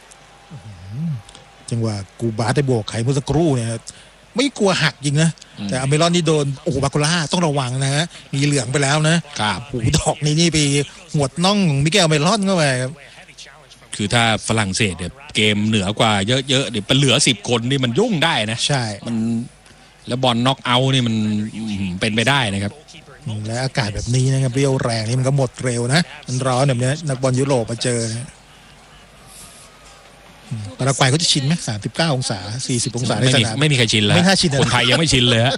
จังหวะกูบาสได้บวกไข่เมื่อสักครู่เนี่ยไม่กลัวหักจริงนะแต่อเมรอนนี่โดนโอ้บาโกล่าต้องระวังนะฮะมีเหลืองไปแล้วนะครับโอ้ดอกนี้นี่ไปหวดน่องมิเกลอเมรอนเข้าไปครับคือถ้าฝรั่งเศสเนี่ยเกมเหนือกว่าเยอะๆเดี๋ยวเป็นเหลือสิบคนนี่มันยุ่งได้นะใช่มันแล้วบอลน็อกเอาท์นี่มันเป็นไปได้นะครับและอากาศแบบนี้นะครับเรียวแรงนี่มันก็หมดเร็วนะมันร้อนแบบนี้นักบอลยุโรปมาเจอปารากวัยเขาจะชินไหมสามสิบเก้าองศาสี่สิบองศาในสนามไม่มีใครชินแล้วคนไทยยังไม่ชินเลยฮะ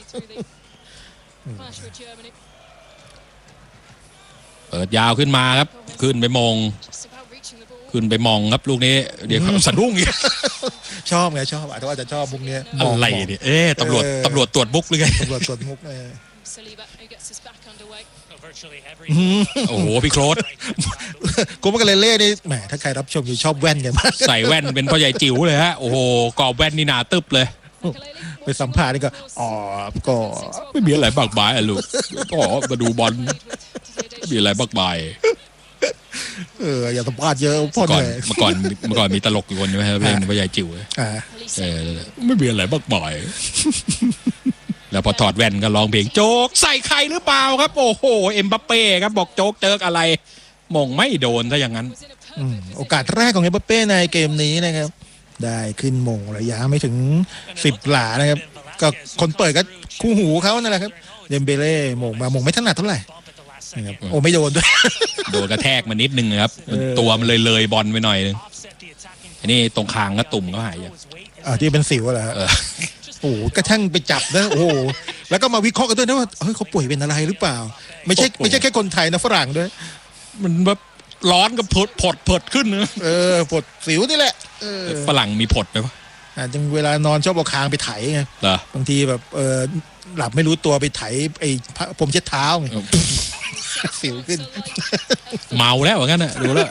เปิดยาวขึ้นมาครับขึ้นไปมองขึ้นไปมองครับลูกนี้เดี๋ยวสะดุ้งอีกชอบไงชอบอาจจะว่าจะชอบมุกนี้อะไรเนี่ยเอ๊ะตำรวจตำรวจตรวจมุกหรือไงตำรวจตรวจมุกเลยโอ้โหพี่โครสกูมันก็เลยเล่นี่แหมถ้าใครรับชมอยู่ชอบแว่นกันมากใส่แว่นเป็นพ่อใหญ่จิ๋วเลยฮะโอ้โหกรอบแว่นนี่หนาตึบเลยไปสัมภาษณ์นี่ก็อ๋อก็ไม่มีอะไรบักบายอ่ะลูกก็มาดูบอลมีอะไรบักบายเอออย่าสัมภาษณ์เยอะพ่อก่อนเมื่อก่อนเมื่อก่อนมีตลกอยู่คนใช่ไหมครับเล่นพ่อใหญ่จิ๋วเออไม่มีอะไรบักบายแล้วพอถอดแว่นก็ร้องเพลงโจ๊กใส่ใครหรือเปล่าครับโอ้โหเอ็มบัปเป้ครับบอกโจ๊กเจออะไรมงไม่โดนถ้าอย่างนั้นโอกาสแรกของเอ็มบัปเป้ในเกมนี้นะครับได้ขึ้นมงระยะไม่ถึงสิบหลานะครับก็คนเปิดก็คู่หูเขานั่นแหละครับเดมเบเล่มงมามงไม่ถนัดเท่าไหร่โอ้ไม่โดนด้วยโดนกระแทกมานิดนึงครับตัวมันเลยเลยบอลไปหน่อยนึงอันนี้ตรงคางก็ตุ่มก็หายอ่าที่เป็นสิวเหรอโอ้กระทั่งไปจับนะโอ้แล้วก็มาวิเคราะห์กันด้วยนะว่าเฮ้ยเขาป่วยเป็นอะไรหรือเปล่าไม่ใช่ไม่ใช่แค่คนไทยนะฝรั่งด้วยมันแบบร้อนกับผดผดผดขึ้นนะเออผดสิวนี่แหละฝรั่งมีผดไหมวะอ่าจังเวลานอนชอบเอาคางไปไถไงบางทีแบบเออหลับไม่รู้ตัวไปไถไอ้ผมเช็ดเท้าไงสิวขึ้นเมาแล้วเหมือนกันนะดูแล้ว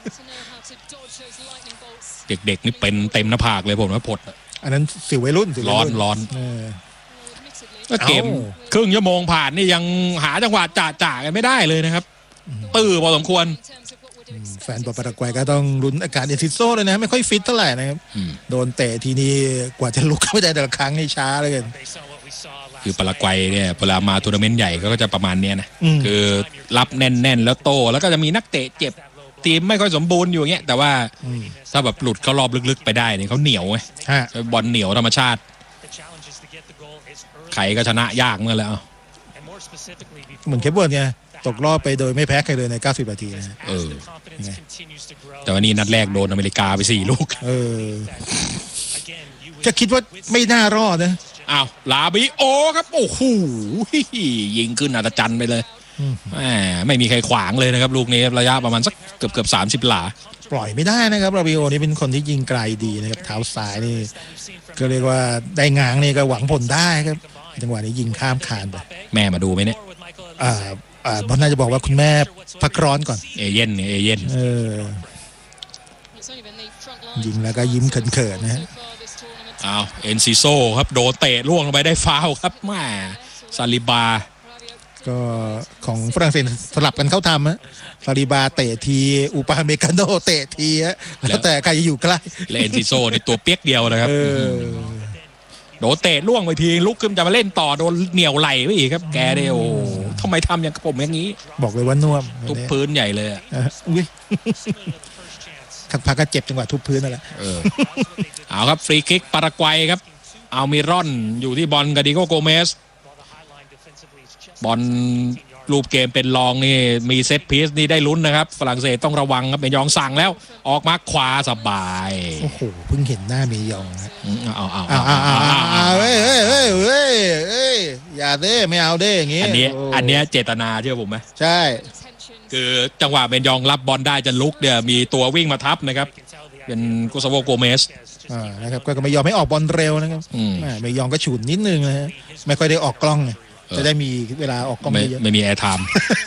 เด็กๆนี่เป็นเต็มหน้าผากเลยผมว่าผดอันนั้นสิววัยรุ่นร้อนร้อนเกมครึ่งชั่วโมงผ่านนี่ยังหาจังหวะจ่าจ่ากันไม่ได้เลยนะครับตื้อพอสมควรแฟนบอลปารากวัยก็ต้องลุ้นอาการเอซิโซ่เลยนะไม่ค่อยฟิตเท่าไหร่นะครับโดนเตะทีนี้กว่าจะลุกเข้าไปได้แต่ละครั้งนี่ช้าเลยกันคือปารากวัยเนี่ยเวลามาทัวร์นาเมนต์ใหญ่ก็จะประมาณนี้นะคือรับแน่นๆแล้วโตแล้วก็จะมีนักเตะเจ็บทีมไม่ค่อยสมบูรณ์อยู่เงี้ยแต่ว่าถ้าแบบหลุดเข้ารอบลึกๆไปได้เนี่ยเขาเหนียวไงบอลเหนียวธรรมชาติใครก็ชนะยากเมื่อแล้วเหมือนเคปเวิร์ดไงตกรอบไปโดยไม่แพ้ใครเลยในเก้าสิบนาทีนะเออแต่วันนี้นัดแรกโดนอเมริกาไปสี่ลูกเออจะคิดว่าไม่น่ารอดนะอ้าวลาบิโอครับโอ้โหยิงขึ้นอัศจรรย์ไปเลยไม่มีใครขวางเลยนะครับลูกนี้ระยะประมาณสักเกือบเกือบสามสิบหลาปล่อยไม่ได้นะครับลาบิโอนี่เป็นคนที่ยิงไกลดีนะครับเท้าซ้ายนี่ก็เรียกว่าได้งางนี่ก็หวังผลได้ครับจังหวะนี้ยิงข้ามคานไปแม่มาดูไหมเนี่ยอ่าอ่าบอลน่าจะบอกว่าคุณแม่พักร้อนก่อนเอเย่นเนี่ยเอเย่นเออยิงแล้วก็ยิ้มเขินๆนะฮะอ้าวเอ็นซิโซครับโดนเตะล่วงลงไปได้ฟาวครับแม่ซาลิบาก็ของฝรั่งเศสสลับกันเข้าทำฮะซาลิบาเตะทีอุปาเมกาโนเตะทีฮะแล้วแต่ใครจะอยู่ใกล้เอ็นซิโซในตัวเปียกเดียวนะครับโดนเตะล่วงไปทีลุกขึ้นจะมาเล่นต่อโดนเหนี่ยวไหลไปอีกครับแกเดียวทำไมทำอย่างผมอย่างนี้บอกเลยว่าน่วมทุบพื้นใหญ่เลยอ่ะอุ้ยทักพักก็เจ็บจังหวะทุบพื้นนั่นแหละเออเอาครับฟรีคิกปารากวัยครับอัลมิรอนอยู่ที่บอลกาดิโกโกเมสบอลรูปเกมเป็นรองนี่มีเซตพีซนี่ได้ลุ้นนะครับฝรั่งเศสต้องระวังครับเมยองสั่งแล้วออกมาขวาสบายโอ้โหเพิ่งเห็นหน้าเมยองนะเอาเอาเอาเอาเอาเฮ้ยเฮ้ยเฮ้ยเฮ้ยเฮ้ยอย่าเด้ไม่เอาเด้อย่างงี้อันนี้อันนี้เจตนาเชื่อผมไหมใช่คือจังหวะเมยองรับบอลได้จะลุกเนี่ยมีตัววิ่งมาทับนะครับเป็นกุซาโวโกเมสอ่านะครับก็ไม่ยอมให้ออกบอลเร็วนะครับไม่ยอมก็ฉุนนิดนึงนะฮะไม่ค่อยได้ออกกล้องเลยจะได้มีเวลาออกกล้องเยอะไม่มีแอร์ไทม์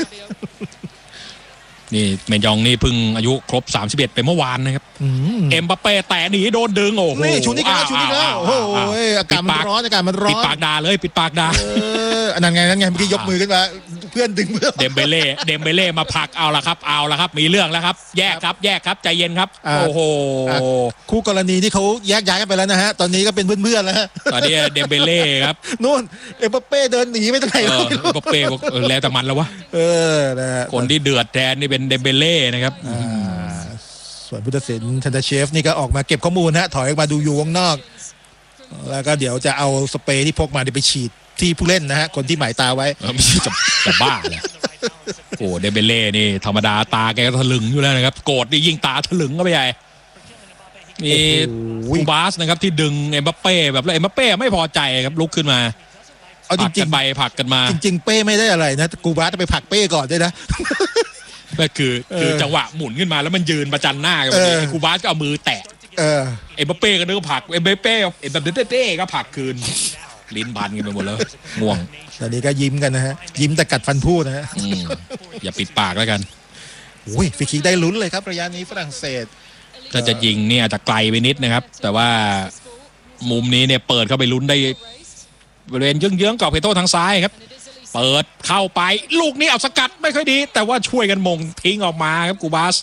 นี่เมยองนี่เพิ่งอายุครบสามสิบเอ็ดไปเมื่อวานนะครับเอ็มบัปเป้แต่หนีโดนดึงโอ้โหนี่ชุดนี้กันชุดนี้แล้วโอ้โหอากาศมันร้อนอากาศมันร้อนปิดปากด่าเลยปิดปากด่าอันนั้นไงนั่นไงเมื่อกี้ยกมือขึ้นมาเพื่อนดึงเพื่อนเดมเบเล่เดมเบเล่มาผลักเอาละครับเอาละครับมีเรื่องแล้วครับแยกครับแยกครับใจเย็นครับโอ้โหคู่กรณีที่เขาแยกย้ายกันไปแล้วนะฮะตอนนี้ก็เป็นเพื่อนๆแล้วตอนนี้เดมเบเล่ครับนู่นเอ็มบัปเป้เดินหนีไปทางไหนเอ็มบัปเป้แล้วแต่มันแล้ววะเออคนที่เดือดแทนนี่เป็นเดมเบเล่นะครับส่วนผู้ตัดสินทันเดเชฟนี่ก็ออกมาเก็บข้อมูลฮะถอยออกมาดูอยู่วงนอกแล้วก็เดี๋ยวจะเอาสเปรย์ที่พกมาไปฉีดที่ผู้เล่นนะฮะคนที่หมายตาไว้ไม่ใช่จะจะบ้าเลยโอ้เดมเบเล่นี่ธรรมดาตาแกก็ถลึงอยู่แล้วนะครับโกรธนี่ยิ่งตาถลึงก็ไปใหญ่มีคูบาสนะครับที่ดึงเอ็มบัปเป้แบบแล้วเอ็มบัปเป้ไม่พอใจครับลุกขึ้นมาเอาจริงๆไปผลักกันมาจริงๆเป้ไม่ได้อะไรนะคูบาสไปผลักเป้ก่อนด้วยนะก็คือคือจังหวะหมุนขึ้นมาแล้วมันยืนประจันหน้ากันคูบาสก็เอามือแตะเอ็มบัปเป้ก็นึกว่าผลักเอ็มบัปเป้เอ็มบัปเป้ก็ผลักคืนลิ้นบันกันไปหมดแล้วง่วงตอนนี้ก็ยิ้มกันนะฮะยิ้มแต่กัดฟันพูดนะฮะอย่าปิดปากแล้วกันโอ้ยฟรีคิกได้ลุ้นเลยครับระยะนี้ฝรั่งเศสถ้าจะยิงเนี่ยจะไกลไปนิดนะครับแต่ว่ามุมนี้เนี่ยเปิดเข้าไปลุ้นได้บริเวณเยื้องๆกรอบเขตโทษทางซ้ายครับเปิดเข้าไปลูกนี้เอาสกัดไม่ค่อยดีแต่ว่าช่วยกันมงทิ้งออกมาครับกูบาส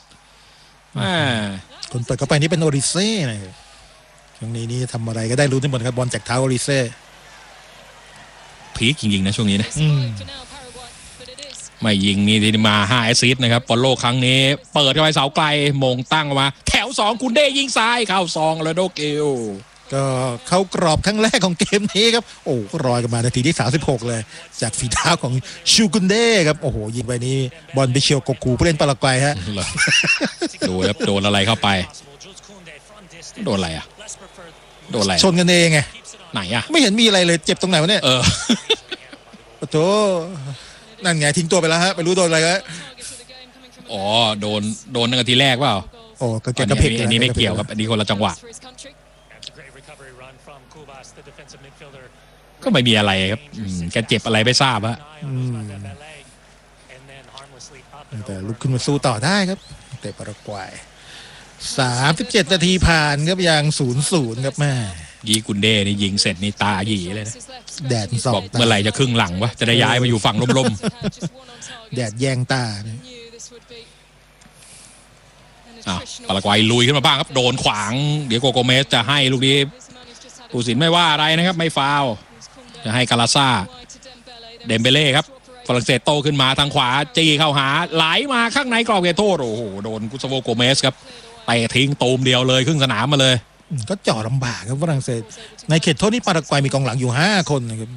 คนเปิดเข้าไปนี่เป็นโอริเซ่นะช่วงนี้นี่ทำอะไรก็ได้รู้ทั้งหมดครับบอลจากเท้าโอริเซ่พีคจริงๆนะช่วงนี้นะไม่ยิงนี่ที่มาห้าแอสซิสต์นะครับบอลโลกครั้งนี้เปิดเข้าไปเสาไกลมงตั้งออกมาแถวสองคุณเด้ยิงซ้ายเข้าซองแล้วโดเกลก็เข้ากรอบครั้งแรกของเกมนี้ครับโอ้รอยกันมานาทีที่สามสิบหกเลยจากฝีเท้าของชูกุนเด้ครับโอ้โหยิงไปนี้บอลไปเชียวกกูผู้เล่นปารากวัยฮะดูครับโดนอะไรเข้าไปโดนอะไรอ่ะโดนอะไรชนกันเองไงไหนอ่ะไม่เห็นมีอะไรเลยเจ็บตรงไหนวะเนี่ยเออโอ้โหนั่นไงทิ้งตัวไปแล้วฮะไม่รู้โดนอะไรแล้วอ๋อโดนโดนนาทีแรกเปล่าโอ้ก็แกกระเพกอันนี้ไม่เกี่ยวครับอันนี้คนละจังหวะก็ไม่มีอะไรครับแกเจ็บอะไรไม่ทราบฮะแต่ลุกขึ้นมาสู้ต่อได้ครับเตะปารากวัยสามสิบเจ็ดนาทีผ่านครับยังศูนย์ศูนย์ครับแม่ยีกุนเด้นี่ยิงเสร็จนี่ตาหยีเลยนะแดดสองเมื่อไหร่จะครึ่งหลังวะจะได้ย้ายมาอยู่ฝั่งร่มๆแดดแยงตาอ่ะปารากวัยลุยขึ้นมาบ้างครับโดนขวางเดี๋ยวโกโกเมสจะให้ลูกนี้ผู้สินไม่ว่าอะไรนะครับไม่ฟาวจะให้กาลาซ่าเดมเบเล่ครับฝรั่งเศสโตขึ้นมาทางขวาจี้เข้าหาไหลมาข้างในกรอบเขตโทษโอ้โหโดนกุสโวโกเมสครับเตะทิ้งตูมเดียวเลยครึ่งสนามมาเลยก็จ่อลำบากครับฝรั่งเศสในเขตโทษนี่ปารากวัยมีกองหลังอยู่ห้าคนนะครับ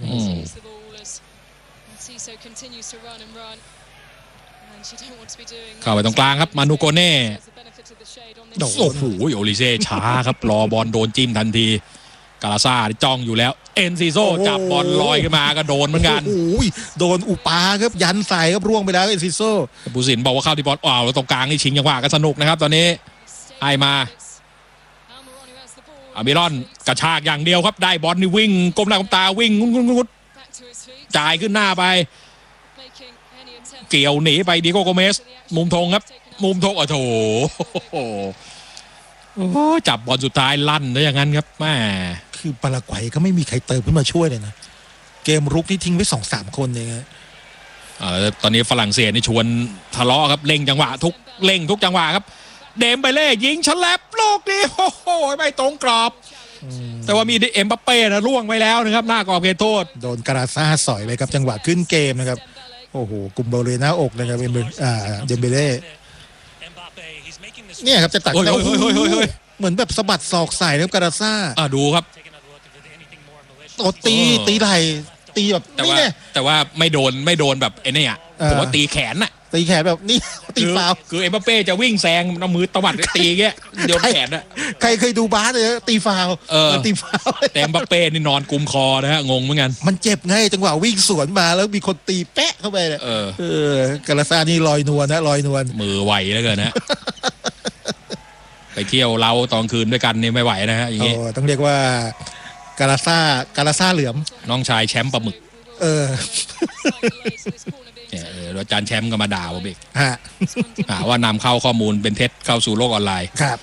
เข้าไปตรงกลางครับมานูโกเน่โอ้โหโอลิเซ่ช้าครับรอบอลโดนจิ้มทันทีกาลาซ่าจ้องอยู่แล้วเอ็นซิโซจับบอลลอยขึ้นมาก็โดนเหมือนกันโอ้ยโดนอุปาครับยันใส่ครับร่วงไปแล้วเอ็นซิโซผู้สินบอกว่าเข้าที่บอลอ้าวแล้วตรงกลางนี่ชิงจังหวะกันสนุกนะครับตอนนี้ไอมาอามิรอนกระชากอย่างเดียวครับได้บอลนี่วิ่งก้มหน้าก้มตาวิ่งงุ้งงุ้งจ่ายขึ้นหน้าไปเกี่ยวหนีไปดิโกโกเมสมุมธงครับมุมธงโอ้โหโอ้จับบอลสุดท้ายลั่นได้อย่างนั้นครับแม่คือปารากวัยก็ไม่มีใครเติมขึ้นมาช่วยเลยนะเกมรุกที่ทิ้งไว้สองสามคนเองฮะตอนนี้ฝรั่งเศสนี่ชวนทะเลาะครับเล่งจังหวะทุกเล่งทุกจังหวะครับเดมเบเล่ยิงฉลับลูกนี้โอ้โหไม่ตรงกรอบแต่ว่ามีเอ็มบัปเป้นะล่วงไปแล้วนะครับหน้ากรอบเขตโทษโดนกาลาซ่าสอยเลยครับจังหวะขึ้นเกมนะครับโอ้โหกุมโบเลน่าอกนะครับเป็นอ่าเดมเบเล่เนี่ยครับจะตัดแล้วเหมือนแบบสะบัดศอกใส่แล้วกาลาซ่าอ่าดูครับโอ้ตีตีไหล่ตีแบบแต่ว่าแต่ว่าไม่โดนไม่โดนแบบไอ้นี่อ่ะผมว่าตีแขนน่ะตีแขนแบบนี่ตีฟาวคือเอ็มบัปเป้จะวิ่งแซงเอามือตวัดตีแกโดนแขนน่ะใครเคยดูบาสเลยตีฟาวเออตีฟาวแต่เอ็มบัปเป้นี่นอนกุมคอนะฮะงงเหมือนกันมันเจ็บไงจังหวะวิ่งสวนมาแล้วมีคนตีแปะเข้าไปเนี่ยเออกาลาซ่านี่ลอยนวลนะลอยนวลมือไวแล้วเกินนะไปเที่ยวเราตอนคืนด้วยกันนี่ไม่ไหวนะฮะอย่างงี้ต้องเรียกว่ากาลาซ่ากาลาซ่าเหลือมน้องชายแชมป์ปลาหมึกเออเนี่ยอาจารย์แชมป์ก็มาด่าผมอีกฮะหาว่านำเข้าข้อมูลเป็นเท็จเข้าสู่โลกออนไลน์ครับ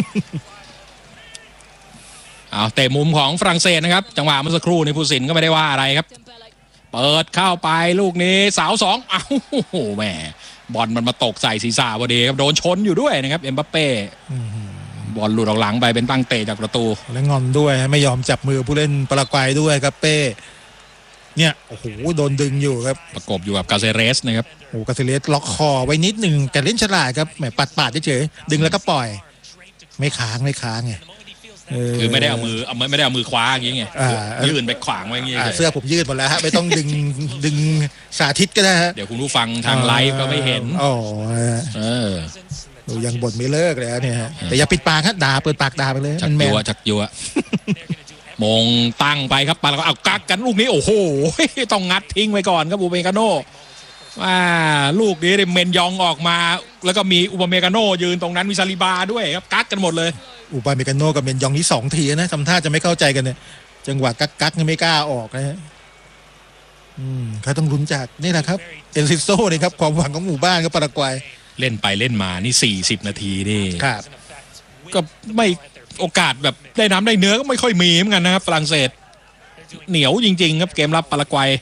เอาเตะมุมของฝรั่งเศสนะครับจังหวะเมื่อสักครู่นี้ผู้สินก็ไม่ได้ว่าอะไรครับเปิดเข้าไปลูกนี้เสาสองอ้าวโอ้แหมบอลมันมาตกใส่ศีรษะพอดีครับโดนชนอยู่ด้วยนะครับเอ็มบัปเป้บอลหลุดออกหลังไปเป็นตั้งเตะจากประตูและงอนด้วยไม่ยอมจับมือผู้เล่นปารากวัยด้วยครับเป้เนี่ยโอ้โหโดนดึงอยู่ครับประกบอยู่กับกาเซเรสนะครับโอ้กาเซเรสล็อกคอไว้นิดหนึ่งแต่เล่นฉลาดครับแหมปัดปาดเฉยดึงแล้วก็ปล่อยไม่ค้างไม่ค้างไงคือไม่ได้เอามือเอาไม่ได้เอามือคว้าอย่างเงี้ยยื่นไปขวางไว้อย่างเงี้ยเสื้อผมยืดหมดแล้วฮะไม่ต้องดึงดึงสาธิตก็ได้ฮะเดี๋ยวคุณผู้ฟังทางไลฟ์ก็ไม่เห็นอ๋อเออยังบ่นไม่เลิกเลยเนี่ยแต่อย่าปิดปากฮะด่าเปิดปากด่าไปเลยจักยัวจักยัวมงตั้งไปครับปาแล้วก็เอากักกันลูกนี้โอ้โหต้องงัดทิ้งไว้ก่อนครับอูเมกาโน่ว่าลูกนี้เมนยองออกมาแล้วก็มีอูเมกาโน่ยืนตรงนั้นมีซาลิบาด้วยครับกักกันหมดเลยอูปาเมกาโน่กับเมนยองนี่สองทีนะทำท่าจะไม่เข้าใจกันเนี่ยจังหวะกักกักไม่กล้าออกนะฮะอืมเขาต้องลุ้นจากนี่แหละครับเอลซิโซ่นี่ครับความหวังของหมู่บ้านครับปารากวัยเล่นไปเล่นมานี่สี่สิบนาทีนี่ครับก็ไม่โอกาสแบบได้น้ำได้เนื้อก็ไม่ค่อยมีเหมือนกันนะครับฝรั่งเศสเหนียวจริงๆครับเกมรับปารากวัย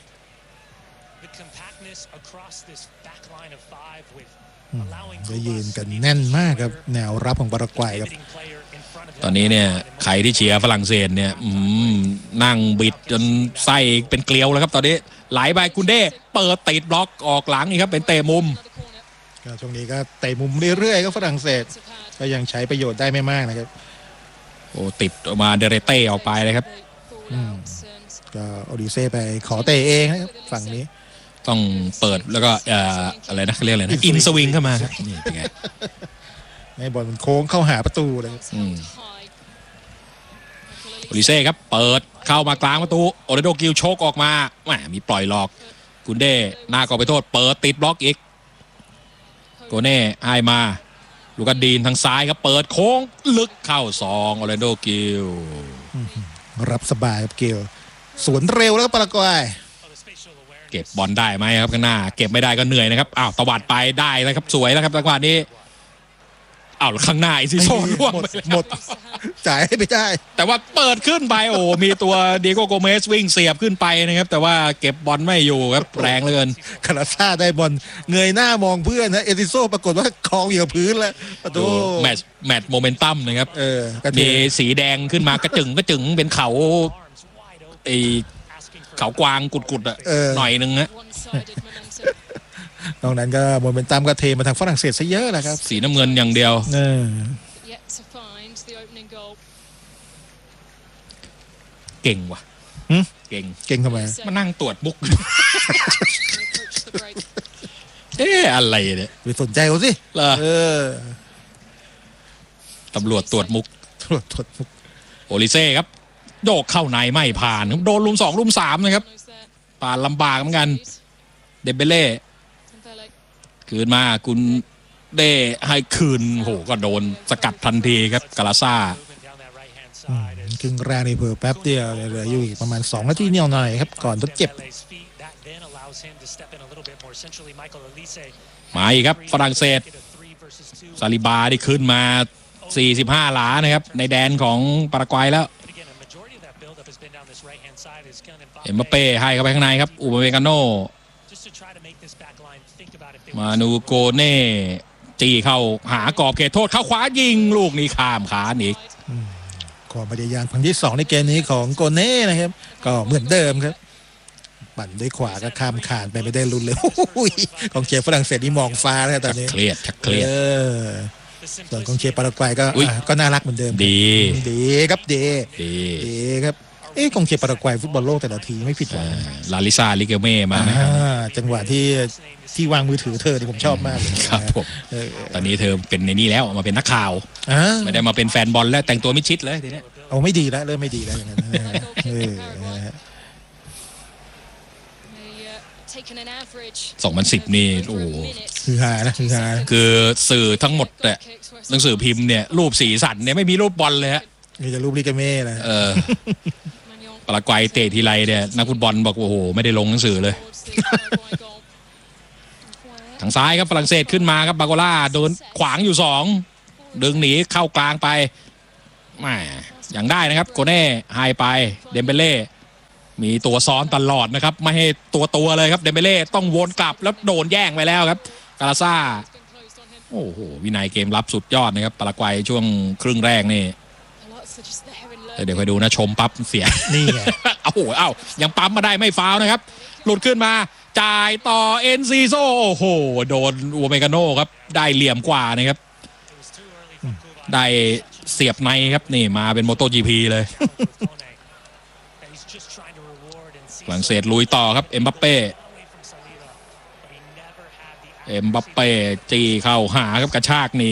จะยืนกันแน่นมากครับแนวรับของปารากวัยครับตอนนี้เนี่ยใครที่เชียร์ฝรั่งเศสเนี่ยนั่งบิดจนไส้เป็นเกลียวแล้วครับตอนนี้ไหลไปกุนเด้เปิดติดบล็อกออกหลังนี่ครับเป็นเตะมุมก็ช่วงนี้ก็เตะมุมเรื่อยๆก็ฝรั่งเศสก็ยังใช้ประโยชน์ได้ไม่มากนะครับโอ้ติดออกมาเดเรเต้ออกไปเลยครับก็โอดิเซ่ไปขอเตะเองนะครับฝั่งนี้ต้องเปิดแล้วก็อะไรนะเขาเรียกอะไรนะอินสวิงเข้ามาครับนี่เป็นไงให้บอลมันโค้งเข้าหาประตูเลยโอดิเซ่ครับเปิดเข้ามากลางประตูโอเรโดกิลโชกออกมาแหมมีปล่อยหลอกกุนเด้หน้าก็ไปโทษเปิดติดบล็อกอีกโกเน่ให้มาลูกดีนทางซ้ายครับเปิดโค้งลึกเข้าสองโอเรโดกิลรับสบายครับกิลสวนเร็วแล้วก็ปารากวัยเก็บบอลได้ไหมครับข้างหน้าเก็บไม่ได้ก็เหนื่อยนะครับอ้าวตวัดไปได้แล้วครับสวยแล้วครับจังหวะนี้อ้าวข้างหน้าอีซิโซ่ร่วงหมดหมดจ่ายไม่ได้แต่ว่าเปิดขึ้นไปโอ้มีตัวเดียโกโกเมสวิ่งเสียบขึ้นไปนะครับแต่ว่าเก็บบอลไม่อยู่ครับแรงเหลือเกินคาราซ่าได้บอลเงยหน้ามองเพื่อนนะเอซิโซ่ปรากฏว่าคองอยู่กับพื้นแล้วประตูแมตช์แมตช์โมเมนตัมนะครับมีสีแดงขึ้นมากระจึงกระจึงเป็นเขาไอเขากวางกุดๆอ่ะหน่อยนึงนะตรงนั้นก็โมเมนตัมก็เทมาทางฝรั่งเศสซะเยอะแหละครับสีน้ำเงินอย่างเดียวเก่งว่ะเก่งเก่งทำไมมานั่งตรวจบุ๊กเอ๊ะอะไรเนี่ยไปสนใจเขาสิเออตำรวจตรวจมุกตรวจตรวจมุกโอลิเซ่ครับโยกเข้าในไม่ผ่านโดนลุมสองลุมสามนะครับผ่านลำบากเหมือนกันเดเบเล่คืนมาคุณเด้ให้คืนโหก็โดนสกัดทันทีครับกาลาซ่าครึ่งแรกนี่เพิ่มแป๊บเดียวเหลืออยู่อีกประมาณสองนาทีเนี่ยหน่อยครับก่อนทดเจ็บมาอีกครับฝรั่งเศสซาลิบาได้ขึ้นมาสี่สิบห้าหลานะครับในแดนของปารากวัยแล้วเอ็มบัปเป้ให้เข้าไปข้างในครับอูเมกาโน่มานูโกเน่จีเข้าหากรอบเขตโทษเข้าขวายิงลูกนี้ข้ามขาอีกความพยายามครั้งที่สองในเกมนี้ของโกเน่นะครับก็เหมือนเดิมครับปั่นด้วยขวาก็ข้ามขานไปไม่ได้ลุ้นเลยของเชียร์ฝรั่งเศสนี่มองฟ้าแล้วตอนนี้เครียดเครียดส่วนของเชียร์ปารากวัยก็ก็น่ารักเหมือนเดิมดีดีครับดีดีครับเอ๊ะกองเชียร์ปารากวัยฟุตบอลโลกแต่ละทีไม่ผิดหวังลาลิซาลิเกเม่มาจังหวะที่ที่วางมือถือเธอที่ผมชอบมากครับผมตอนนี้เธอเป็นในนี้แล้วมาเป็นนักข่าวไม่ได้มาเป็นแฟนบอลแล้วแต่งตัวมิดชิดเลยทีนี้เอาไม่ดีแล้วเริ่มไม่ดีแล้วอย่างนั้นสองพันสิบนี่โอ้คือฮานะคือฮาคือสื่อทั้งหมดแต่หนังสือพิมพ์เนี่ยรูปสีสันเนี่ยไม่มีรูปบอลเลยฮะมีแต่รูปลิเกเม่นะเออปารากวัยเตะทีไรเนี่ยนักฟุตบอลบอกโอ้โหไม่ได้ลงหนังสือเลย ทางซ้ายครับฝรั่งเศสขึ้นมาครับบาโกล่าโดนขวางอยู่สองดึงหนีเข้ากลางไปแหมอย่างได้นะครับโกเน่ไฮไปเดมเบเล่มีตัวซ้อนตลอดนะครับไม่ให้ตัวตัวเลยครับเดมเบเล่ต้องวนกลับแล้วโดนแย่งไปแล้วครับกาลาซ่าโอ้โหวินัยเกมรับสุดยอดนะครับปารากวัยช่วงครึ่งแรกนี่เดี๋ยวไปดูนะชมปั๊บเสียนี่ไงโอ้โหเอ้ายังปั๊มมาได้ไม่ฟาวนะครับหลุดขึ้นมาจ่ายต่อเอ็นซีโซโอ้โหโดนอูเมกาโน่ครับได้เหลี่ยมกว่านะครับได้เสียบในครับนี่มาเป็นโมโตจีพีเลยฝรั่งเศสลุยต่อครับเอ็มบัปเป้เอ็มบัปเป้จีเข้าหาครับกระชากหนี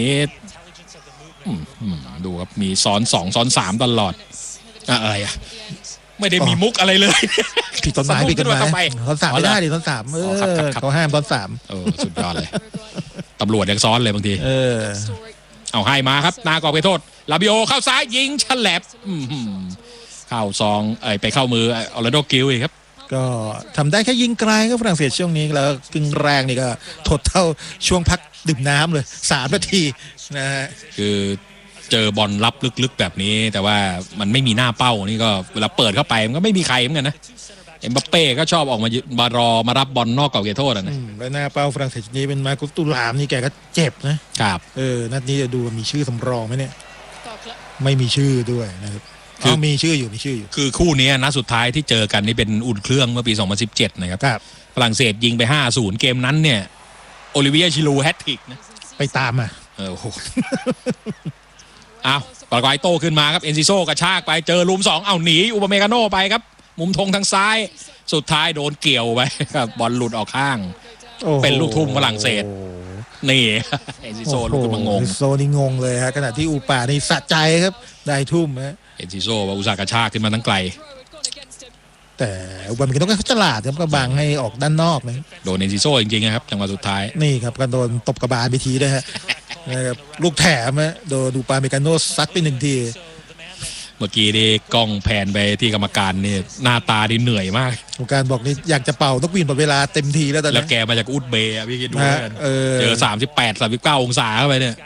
ดูครับมีซ้อนสองซ้อนสามตลอดอะไรอ่ะไม่ได้มีมุกอะไรเลยผิดต้นไม้ผิดต้นไม้ตอนสามไม่ได้ดิตอนสามเออเขาห้ามตอนสามเออสุดยอดเลยตำรวจยังซ้อนเลยบางทีเออเอาให้มาครับนากอบไปโทษลาบิโอเข้าซ้ายยิงฉลับเข้าซองเอ้ยไปเข้ามือออร์แลนโดกิลอีกครับก็ทำได้แค่ยิงไกลครับฝรั่งเศสช่วงนี้แล้วกึ่งแรงนี่ก็ทดเท่าช่วงพักดื่มน้ำเลยสามนาทีนะฮะคือเจอบอลรับลึกๆแบบนี้แต่ว่ามันไม่มีหน้าเป้านี่ก็เวลาเปิดเข้าไปมันก็ไม่มีใครเหมือนกันนะเอ็มบัปเป้ก็ชอบออกมามารอมารับบอลนอกกรอบเขตโทษนะแล้วหน้าเป้าฝรั่งเศสนี้เป็นมากุสตูลามนี่แกก็เจ็บนะครับเออนัดนี้จะดูมีชื่อสำรองไหมเนี่ยไม่มีชื่อด้วยนะครับคือมีชื่ออยู่มีชื่ออยู่คือคู่นี้นัดสุดท้ายที่เจอกันนี่เป็นอุ่นเครื่องเมื่อปีสองพันสิบเจ็ดนะครับฝรั่งเศสยิงไป ห้าศูนย์ เกมนั้นเนี่ยโอลิเวียชิลูแฮตทริกนะไปตามอ่ะเออโหอ้าวปารากวัยโตขึ้นมาครับเอ็นซิโซกระชากไปเจอลุมสองเอาหนีอุปเมกาโน่ไปครับมุมธงทางซ้ายสุดท้ายโดนเกี่ยวไปครับบอลหลุดออกข้างเป็นลูกทุ่มฝรั่งเศสนี่เอ็นซิโซลูกทุ่มงงโซนี่งงเลยฮะขณะที่อูปานี่สะใจครับได้ทุ่มฮะเอ็นซิโซว่าอุตส่าห์กระชากขึ้นมาตั้งไกลแต่อุปามันก็ต้องเขาฉลาดครับก็บังให้ออกด้านนอกนะโดนเอ็นซิโซจริงๆนะครับจังหวะสุดท้ายนี่ครับก็โดนตบกระบาลไปทีด้วยฮะนะครับลูกแถมฮะโดนดูปาเมกาโนซัดไปหนึ่งทีเมื่อกี้นี่กล้องแผนไปที่กรรมการนี่หน้าตาดิเหนื่อยมากกรรมการบอกนี่อยากจะเป่าต้องวิ่งหมดเวลาเต็มทีแล้วตอนนี้แล้วแกมาจากอุซเบย์พี่คิดดูกันเจอสามสิบแปด สามสิบเก้าองศาเข้าไปเนี่ย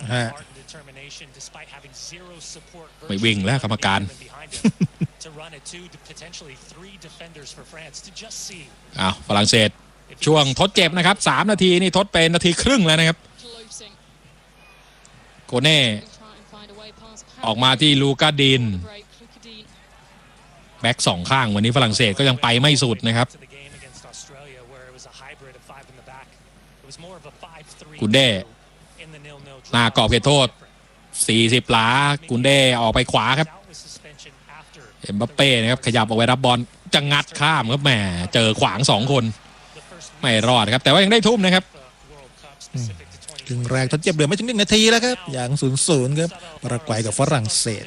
ไม่วิ่งแล้วกรรมการอ้าวฝรั่งเศสช่วงทดเจ็บนะครับสามนาทีนี่ทดเป็นนาทีครึ่งแล้วนะครับโกเน่ออกมาที่ลูกาดินแบ็กสองข้างวันนี้ฝรั่งเศสก็ยังไปไม่สุดนะครับกุนเด้หน้ากรอบเขตโทษสี่สิบหลากุนเด้ออกไปขวาครับเอ็มบัปเป้นะครับขยับออกไปรับบอลจะงัดข้ามครับแหมเจอขวางสองคนไม่รอดครับแต่ว่ายังได้ทุ่มนะครับครึ่งแรกทดเจ็บเหลือไม่ถึงหนึ่งนาทีแล้วครับอย่างศูนย์ศูนย์ครับปารากวัยกับฝรั่งเศส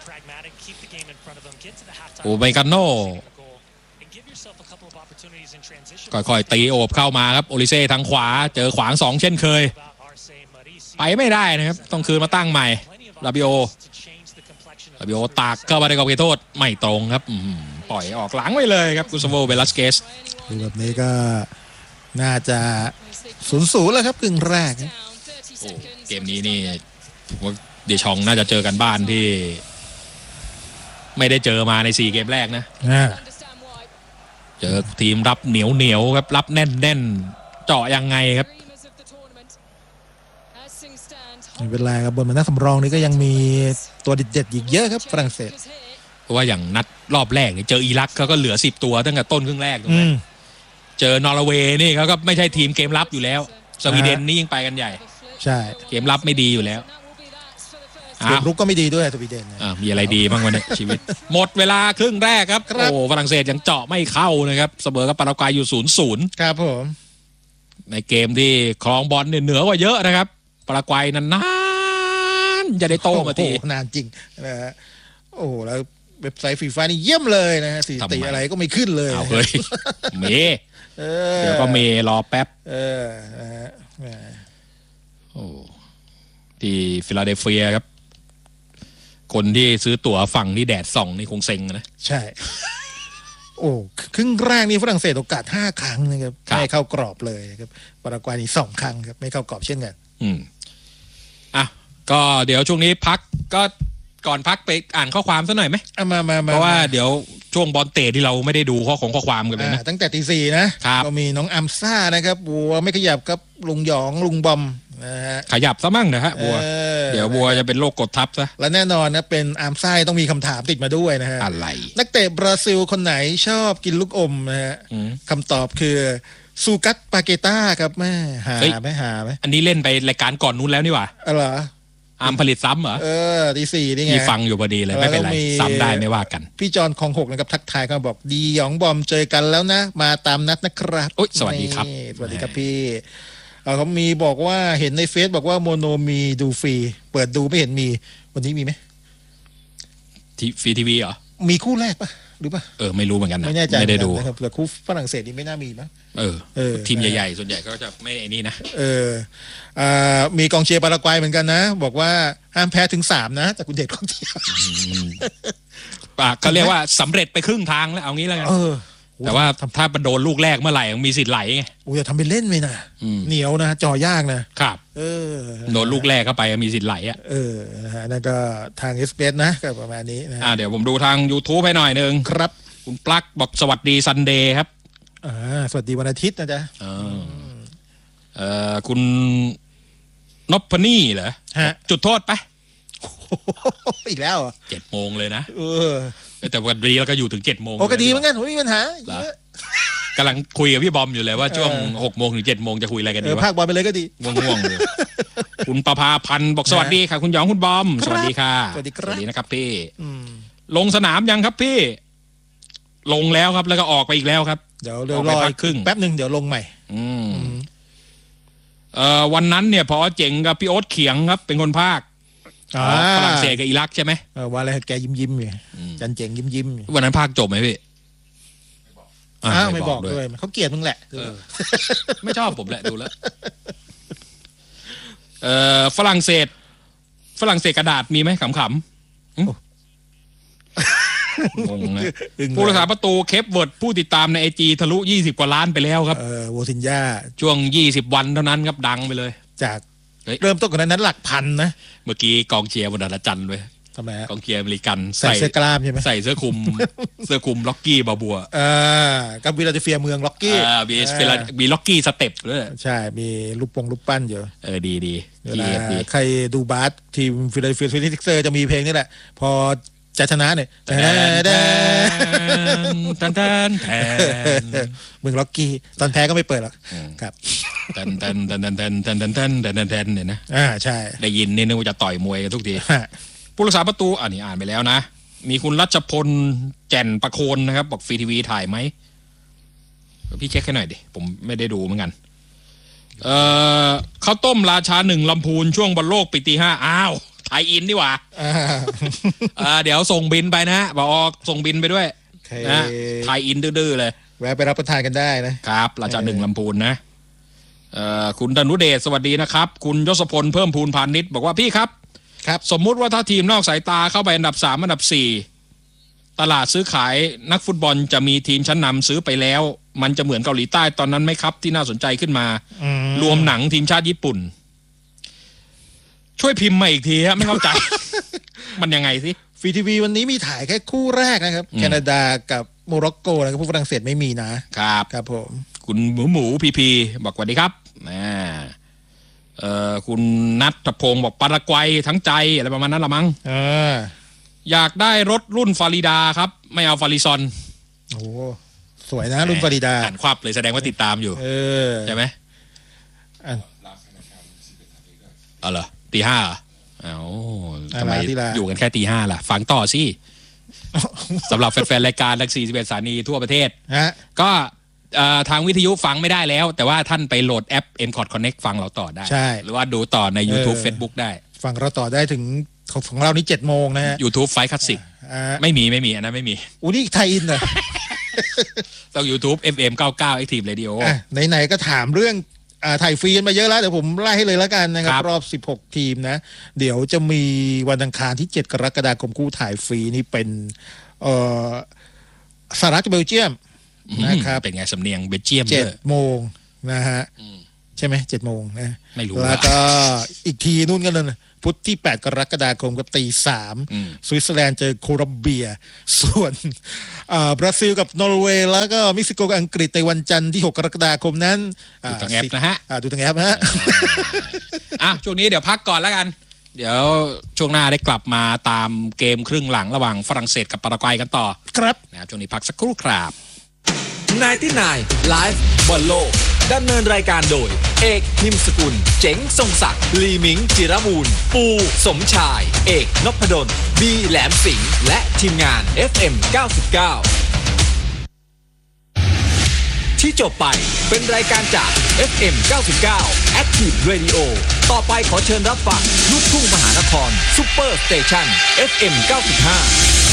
โอเมกาโน่ค่อยๆตีโอบเข้ามาครับโอลิเซ่ทางขวาเจอขวางสองเช่นเคยไปไม่ได้นะครับต้องคืนมาตั้งใหม่ลาบิโอลาบิโอตากเข้ามาในกรอบเขตโทษไม่ตรงครับปล่อยออกหลังไปเลยครับกุสโวเบลัสเกสแบบนี้ก็น่าจะศูนย์ศูนย์แล้วครับครึ่งแรกโอ้เกมนี้นี่ว่าเดชองน่าจะเจอกันบ้านที่ไม่ได้เจอมาในสี่เกมแรกนะเจอทีมรับเหนียวเหนียวครับรับแน่นแน่นเจาะยังไงครับไม่เป็นไรครับบนมันนักสำรองนี่ก็ยังมีตัวเด็ดๆอีกเยอะครับฝรั่งเศสเพราะว่าอย่างนัดรอบแรกนี่เจออิรักเขาก็เหลือสิบตัวตั้งแต่ต้นครึ่งแรกถูกไหมเจอนอร์เวย์นี่เขาก็ไม่ใช่ทีมเกมรับอยู่แล้วสวีเดนนี่ยิ่งไปกันใหญ่ใช่เกมรับไม่ดีอยู่แล้วเกมรุกก็ไม่ดีด้วยสวีเดนมีอะไรดีบ้างวันนี้ชีวิตหมดเวลาครึ่งแรกครับโอ้ฝรั่งเศสยังเจาะไม่เข้านะครับเสมอกับปารากวัยอยู่ศูนย์ศูนย์ครับผมในเกมที่ครองบอลเนี่ยเหนือกว่าเยอะนะครับปารากวัยนานๆจะได้โตมาทีนานจริงนะฮะโอ้แล้วเว็บไซต์ฟีฟ่านี่เยี่ยมเลยนะฮะสถิติอะไรก็ไม่ขึ้นเลยเอาเลยเมย์เดี๋ยวก็เมย์รอแป๊บเออนะฮะโอ้ที่ฟิลาเดลเฟียครับคนที่ซื้อตั๋วฝั่งที่แดดส่องนี่คงเซ็งนะใช่โอ้ครึ่งแรกนี่ฝรั่งเศสโอกาสห้าครั้งนะครับไม่เข้ากรอบเลยครับปารากวัยนี่สองครั้งครับไม่เข้ากรอบเช่นกันอืมอ่ะก็เดี๋ยวช่วงนี้พักก็ก่อนพักไปอ่านข้อความซะหน่อยไหมมามาเพราะว่าเดี๋ยวช่วงบอลเตะที่เราไม่ได้ดูข้อของข้อความกันเลยนะตั้งแต่ตีสี่นะก็มีน้องอัมซ่านะครับบัวไม่ขยับครับลุงหยองลุงบอมนะฮะขยับซะมั่งนะฮะบัวเดี๋ยวบัวจะเป็นโรคกดทับซะและแน่นอนนะเป็นอัมซ่าต้องมีคำถามติดมาด้วยนะฮะอะไรนักเตะบราซิลคนไหนชอบกินลูกอมนะฮะคำตอบคือซูกัสปาเกต้าครับแม่หาไหมหาไหมอันนี้เล่นไปรายการก่อนนู้นแล้วนี่หว่าอะไรอามผลิตซ้ำเหรอเออตีสี่นี่ไงมีฟังอยู่พอดีเลยไม่เป็นไรซ้ำได้ไม่ว่ากันพี่จอนของหกนะครับทักทายเขาบอกดีหยองบอมเจอกันแล้วนะมาตามนัดนะครับโอ้ยสวัสดีครับสวัสดีครับพี่เขามีบอกว่าเห็นในเฟซบอกว่าโมโนมีดูฟรีเปิดดูไม่เห็นมีวันนี้มีไหมทีฟรีทีวีเหรอมีคู่แรกปะหรือปะเออไม่รู้เหมือนกันนะไม่แน่ใจไม่ได้ดูนะครับแต่คู่ฝรั่งเศสนี่ไม่น่ามีมั้งเออเออทีมใหญ่ๆส่วนใหญ่ก็จะไม่ไอ้นี่นะเอออ่ามีกองเชียร์ปารากวัยเหมือนกันนะบอกว่าห้ามแพ้ถึงสามนะแต่คุณเด็ดกองเชียร์ปากเขาเรียกว่าสำเร็จไปครึ่งทางแล้วเอางี้แล้วกันแต่ว่าถ้าโดนลูกแรกเมื่อไหร่มีสิทธิ์ไหลไงโอ้ยทำเป็นเล่นไปนะเหนียวนะจอยากนะครับเออโดนลูกแรกเข้าไปมีสิทธิ์ไหลอ่ะเออนะฮะนั่นก็ทางเอสเปสนะก็ประมาณนี้นะอ่าเดี๋ยวผมดูทาง YouTube ให้หน่อยนึงครับคุณปลั๊กบอกสวัสดีซันเดย์ครับอ่าสวัสดีวันอาทิตย์นะจ๊ะเออคุณนพนี่เหรอจุดโทษไปอีกแล้วเจ็ดโมงเลยนะเออแต่วันนี้เราก็อยู่ถึงเจ็ดโมงโอ้ก็ดีเหมือนกันไม่มีปัญหากำลังคุยกับพี่บอมอยู่เลยว่าช่วงหกโมงถึงเจ็ดโมงจะคุยอะไรกันดีวะภาคบอลไปเลยก็ดีง่วงๆเลยคุณประภาพันธ์บอกสวัสดีค่ะคุณหยองคุณบอมสวัสดีค่ะสวัสดีครับสวัสดีนะครับพี่ลงสนามยังครับพี่ลงแล้วครับแล้วก็ออกไปอีกแล้วครับเดี๋ยวเดี๋ยวรอครึ่งแป๊บหนึ่งเดี๋ยวลงใหม่อืมเอ่อวันนั้นเนี่ยพอเจ๋งกับพี่โอ๊ตเขียงครับเป็นคนภาคฝรั่งเศสกับอิรักใช่ไหมเออว่าอะไรแกยิ้มยิ้มอยู่จันเจ๋งยิ้มยิ้มวันนั้นภาคจบไหมพี่อ้าวไม่บอกด้วยเขาเกลียดมึงแหละไม่ชอบผมแหละดูแล้วเอ่อฝรั่งเศสฝรั่งเศสกระดาษมีไหมขำๆงงนะผู้รักษาประตูเคปเวิร์ดผู้ติดตามในไอจีทะลุยี่สิบกว่าล้านไปแล้วครับเออโวซินญาช่วงยี่สิบวันเท่านั้นครับดังไปเลยจากเริ่มต้นกันนั้นหลักพันนะเมื่อกี้กองเชียร์บนดาจันด้วยทำไมกองเชียร์อเมริกันใส่เสื้อกล้ามใช่ไหมใส่เสื้อคลุมเสื้อคลุมล็อกกี้บาบัวอ่ากับวิลาเดเฟียเมืองล็อกกี้อ่ามีเฟลามีล็อกกี้สเต็ปด้วยใช่มีรูปปงรูปปั้นอยู่เออดีดีดีใครดูบาสทีมฟิลาเดลเฟียฟิลิกเซอร์จะมีเพลงนี่แหละพอจะชนะเนี่ยแทนแทนแทนแทนแทนเมืองล็อกกี้ตอนแพ้ก็ไม่เปิดหรอกครับแทนแทนแทนแทนแทนแทนแทนแทนแทนแทนเนี่ยนะอ่าใช่ได้ยินนี่นึกว่าจะต่อยมวยกันทุกทีผู้รักษาประตูอ่านี่อ่านไปแล้วนะมีคุณรัชพลแจ่นประโคนนะครับบอกฟรีทีวีถ่ายไหมพี่เช็คให้หน่อยดิผมไม่ได้ดูเหมือนกันเอ่อข้าวต้มราชาหนึ่งลำพูนช่วงบอลโลกปีตีห้าอ้าวถ่ายอินดีกว่าอ่าเดี๋ยวส่งบินไปนะบอกส่งบินไปด้วยนะถ่ายอินดื้อๆเลยแวะไปรับประทานกันได้นะครับราชาหนึ่งลำพูนนะเอ่อคุณดนุเดชสวัสดีนะครับคุณยศพลเพิ่มพูนพานิชบอกว่าพี่ครับครับสมมุติว่าถ้าทีมนอกสายตาเข้าไปอันดับสามอันดับสี่ตลาดซื้อขายนักฟุตบอลจะมีทีมชั้นนำซื้อไปแล้วมันจะเหมือนเกาหลีใต้ตอนนั้นไหมครับที่น่าสนใจขึ้นมารวมหนังทีมชาติญี่ปุ่นช่วยพิมพ์มาอีกทีฮะไม่เข้าใจ มันยังไงสิฟรีทีวีวันนี้มีถ่ายแค่คู่แรกนะครับแคนาดากับโมร็อกโกนะครับผู้ฝรั่งเศสไม่มีนะครับครับผมคุณหมูหมูพีพีบอกสวัสดีครับอ่าเอ่อคุณนัทพงศ์บอกปารากวัยทั้งใจอะไรประมาณนั้นละมั้งเอออยากได้รถรุ่นฟาริดาครับไม่เอาฟาริซอนโอ้สวยนะรุ่นฟาริดาอ่านควับเลยแสดงว่าติดตามอยู่เออใช่ไหมอ๋อเหรอตีห้าอ๋อทำไมอยู่กันแค่ตีห้าล่ะฟังต่อสิสำหรับแฟนๆรายการทั้งสี่สิบเอ็ดสถานีทั่วประเทศก็ทางวิทยุฟังไม่ได้แล้วแต่ว่าท่านไปโหลดแอป เอ็ม คอร์ด Connect ฟังเราต่อได้หรือว่าดูต่อใน YouTube Facebook ได้ฟังเราต่อได้ถึงของเรานี่เจ็ดโมงนะฮะ YouTube ไฟคลาสสิกไม่มีไม่มีอันนั้นไม่มีอู้นี่ไทยอินเหรอต้อง YouTube เอฟ เอ็ม เก้าสิบเก้า Active Radio ไหนๆก็ถามเรื่องถ่ายฟรีมาเยอะแล้วเดี๋ยวผมไล่ให้เลยแล้วกันนะครับรอบสิบหกทีมนะเดี๋ยวจะมีวันอังคารที่เจ็ดกรกฎาคมคู่ถ่ายฟรีนี่เป็นเอ่อสหรัฐกับเบลเยียมนะครับเป็นไงสำเนียงเบลเยียมเจ็ดโมงนะฮะใช่ไหมเจ็ดโมงนะไม่รู้แล้วก็อีกทีนู่นกันเลยพุธที่แปดกรกฎาคมกับตีสามสวิตเซอร์แลนด์เจอโคลอมเบียส่วนบราซิลกับนอร์เวย์แล้วก็เม็กซิโกกับอังกฤษในวันจันทร์ที่หกกรกฎาคมนั้นดูทางแอปนะฮะดูทางแอปนะฮะอ่ะช่วงนี้เดี๋ยวพักก่อนแล้วกันเดี๋ยวช่วงหน้าได้กลับมาตามเกมครึ่งหลังระหว่างฝรั่งเศสกับปารากวัยกันต่อครับนะครับช่วงนี้พักสักครู่ครับนายที่นายไลฟ์บอลโลกดำเนินรายการโดยเอกนิมสกุลเจ๋งทรงศักดิ์ลีมิงจิรมูลปูสมชายเอกนพดลบีแหลมสิงห์และทีมงาน เอฟ เอ็ม เก้าสิบเก้า ที่จบไปเป็นรายการจาก เอฟ เอ็ม เก้าสิบเก้า Active Radio ต่อไปขอเชิญรับฟังลูกทุ่งมหานครซุปเปอร์สเตชัน เอฟ เอ็ม เก้าสิบห้า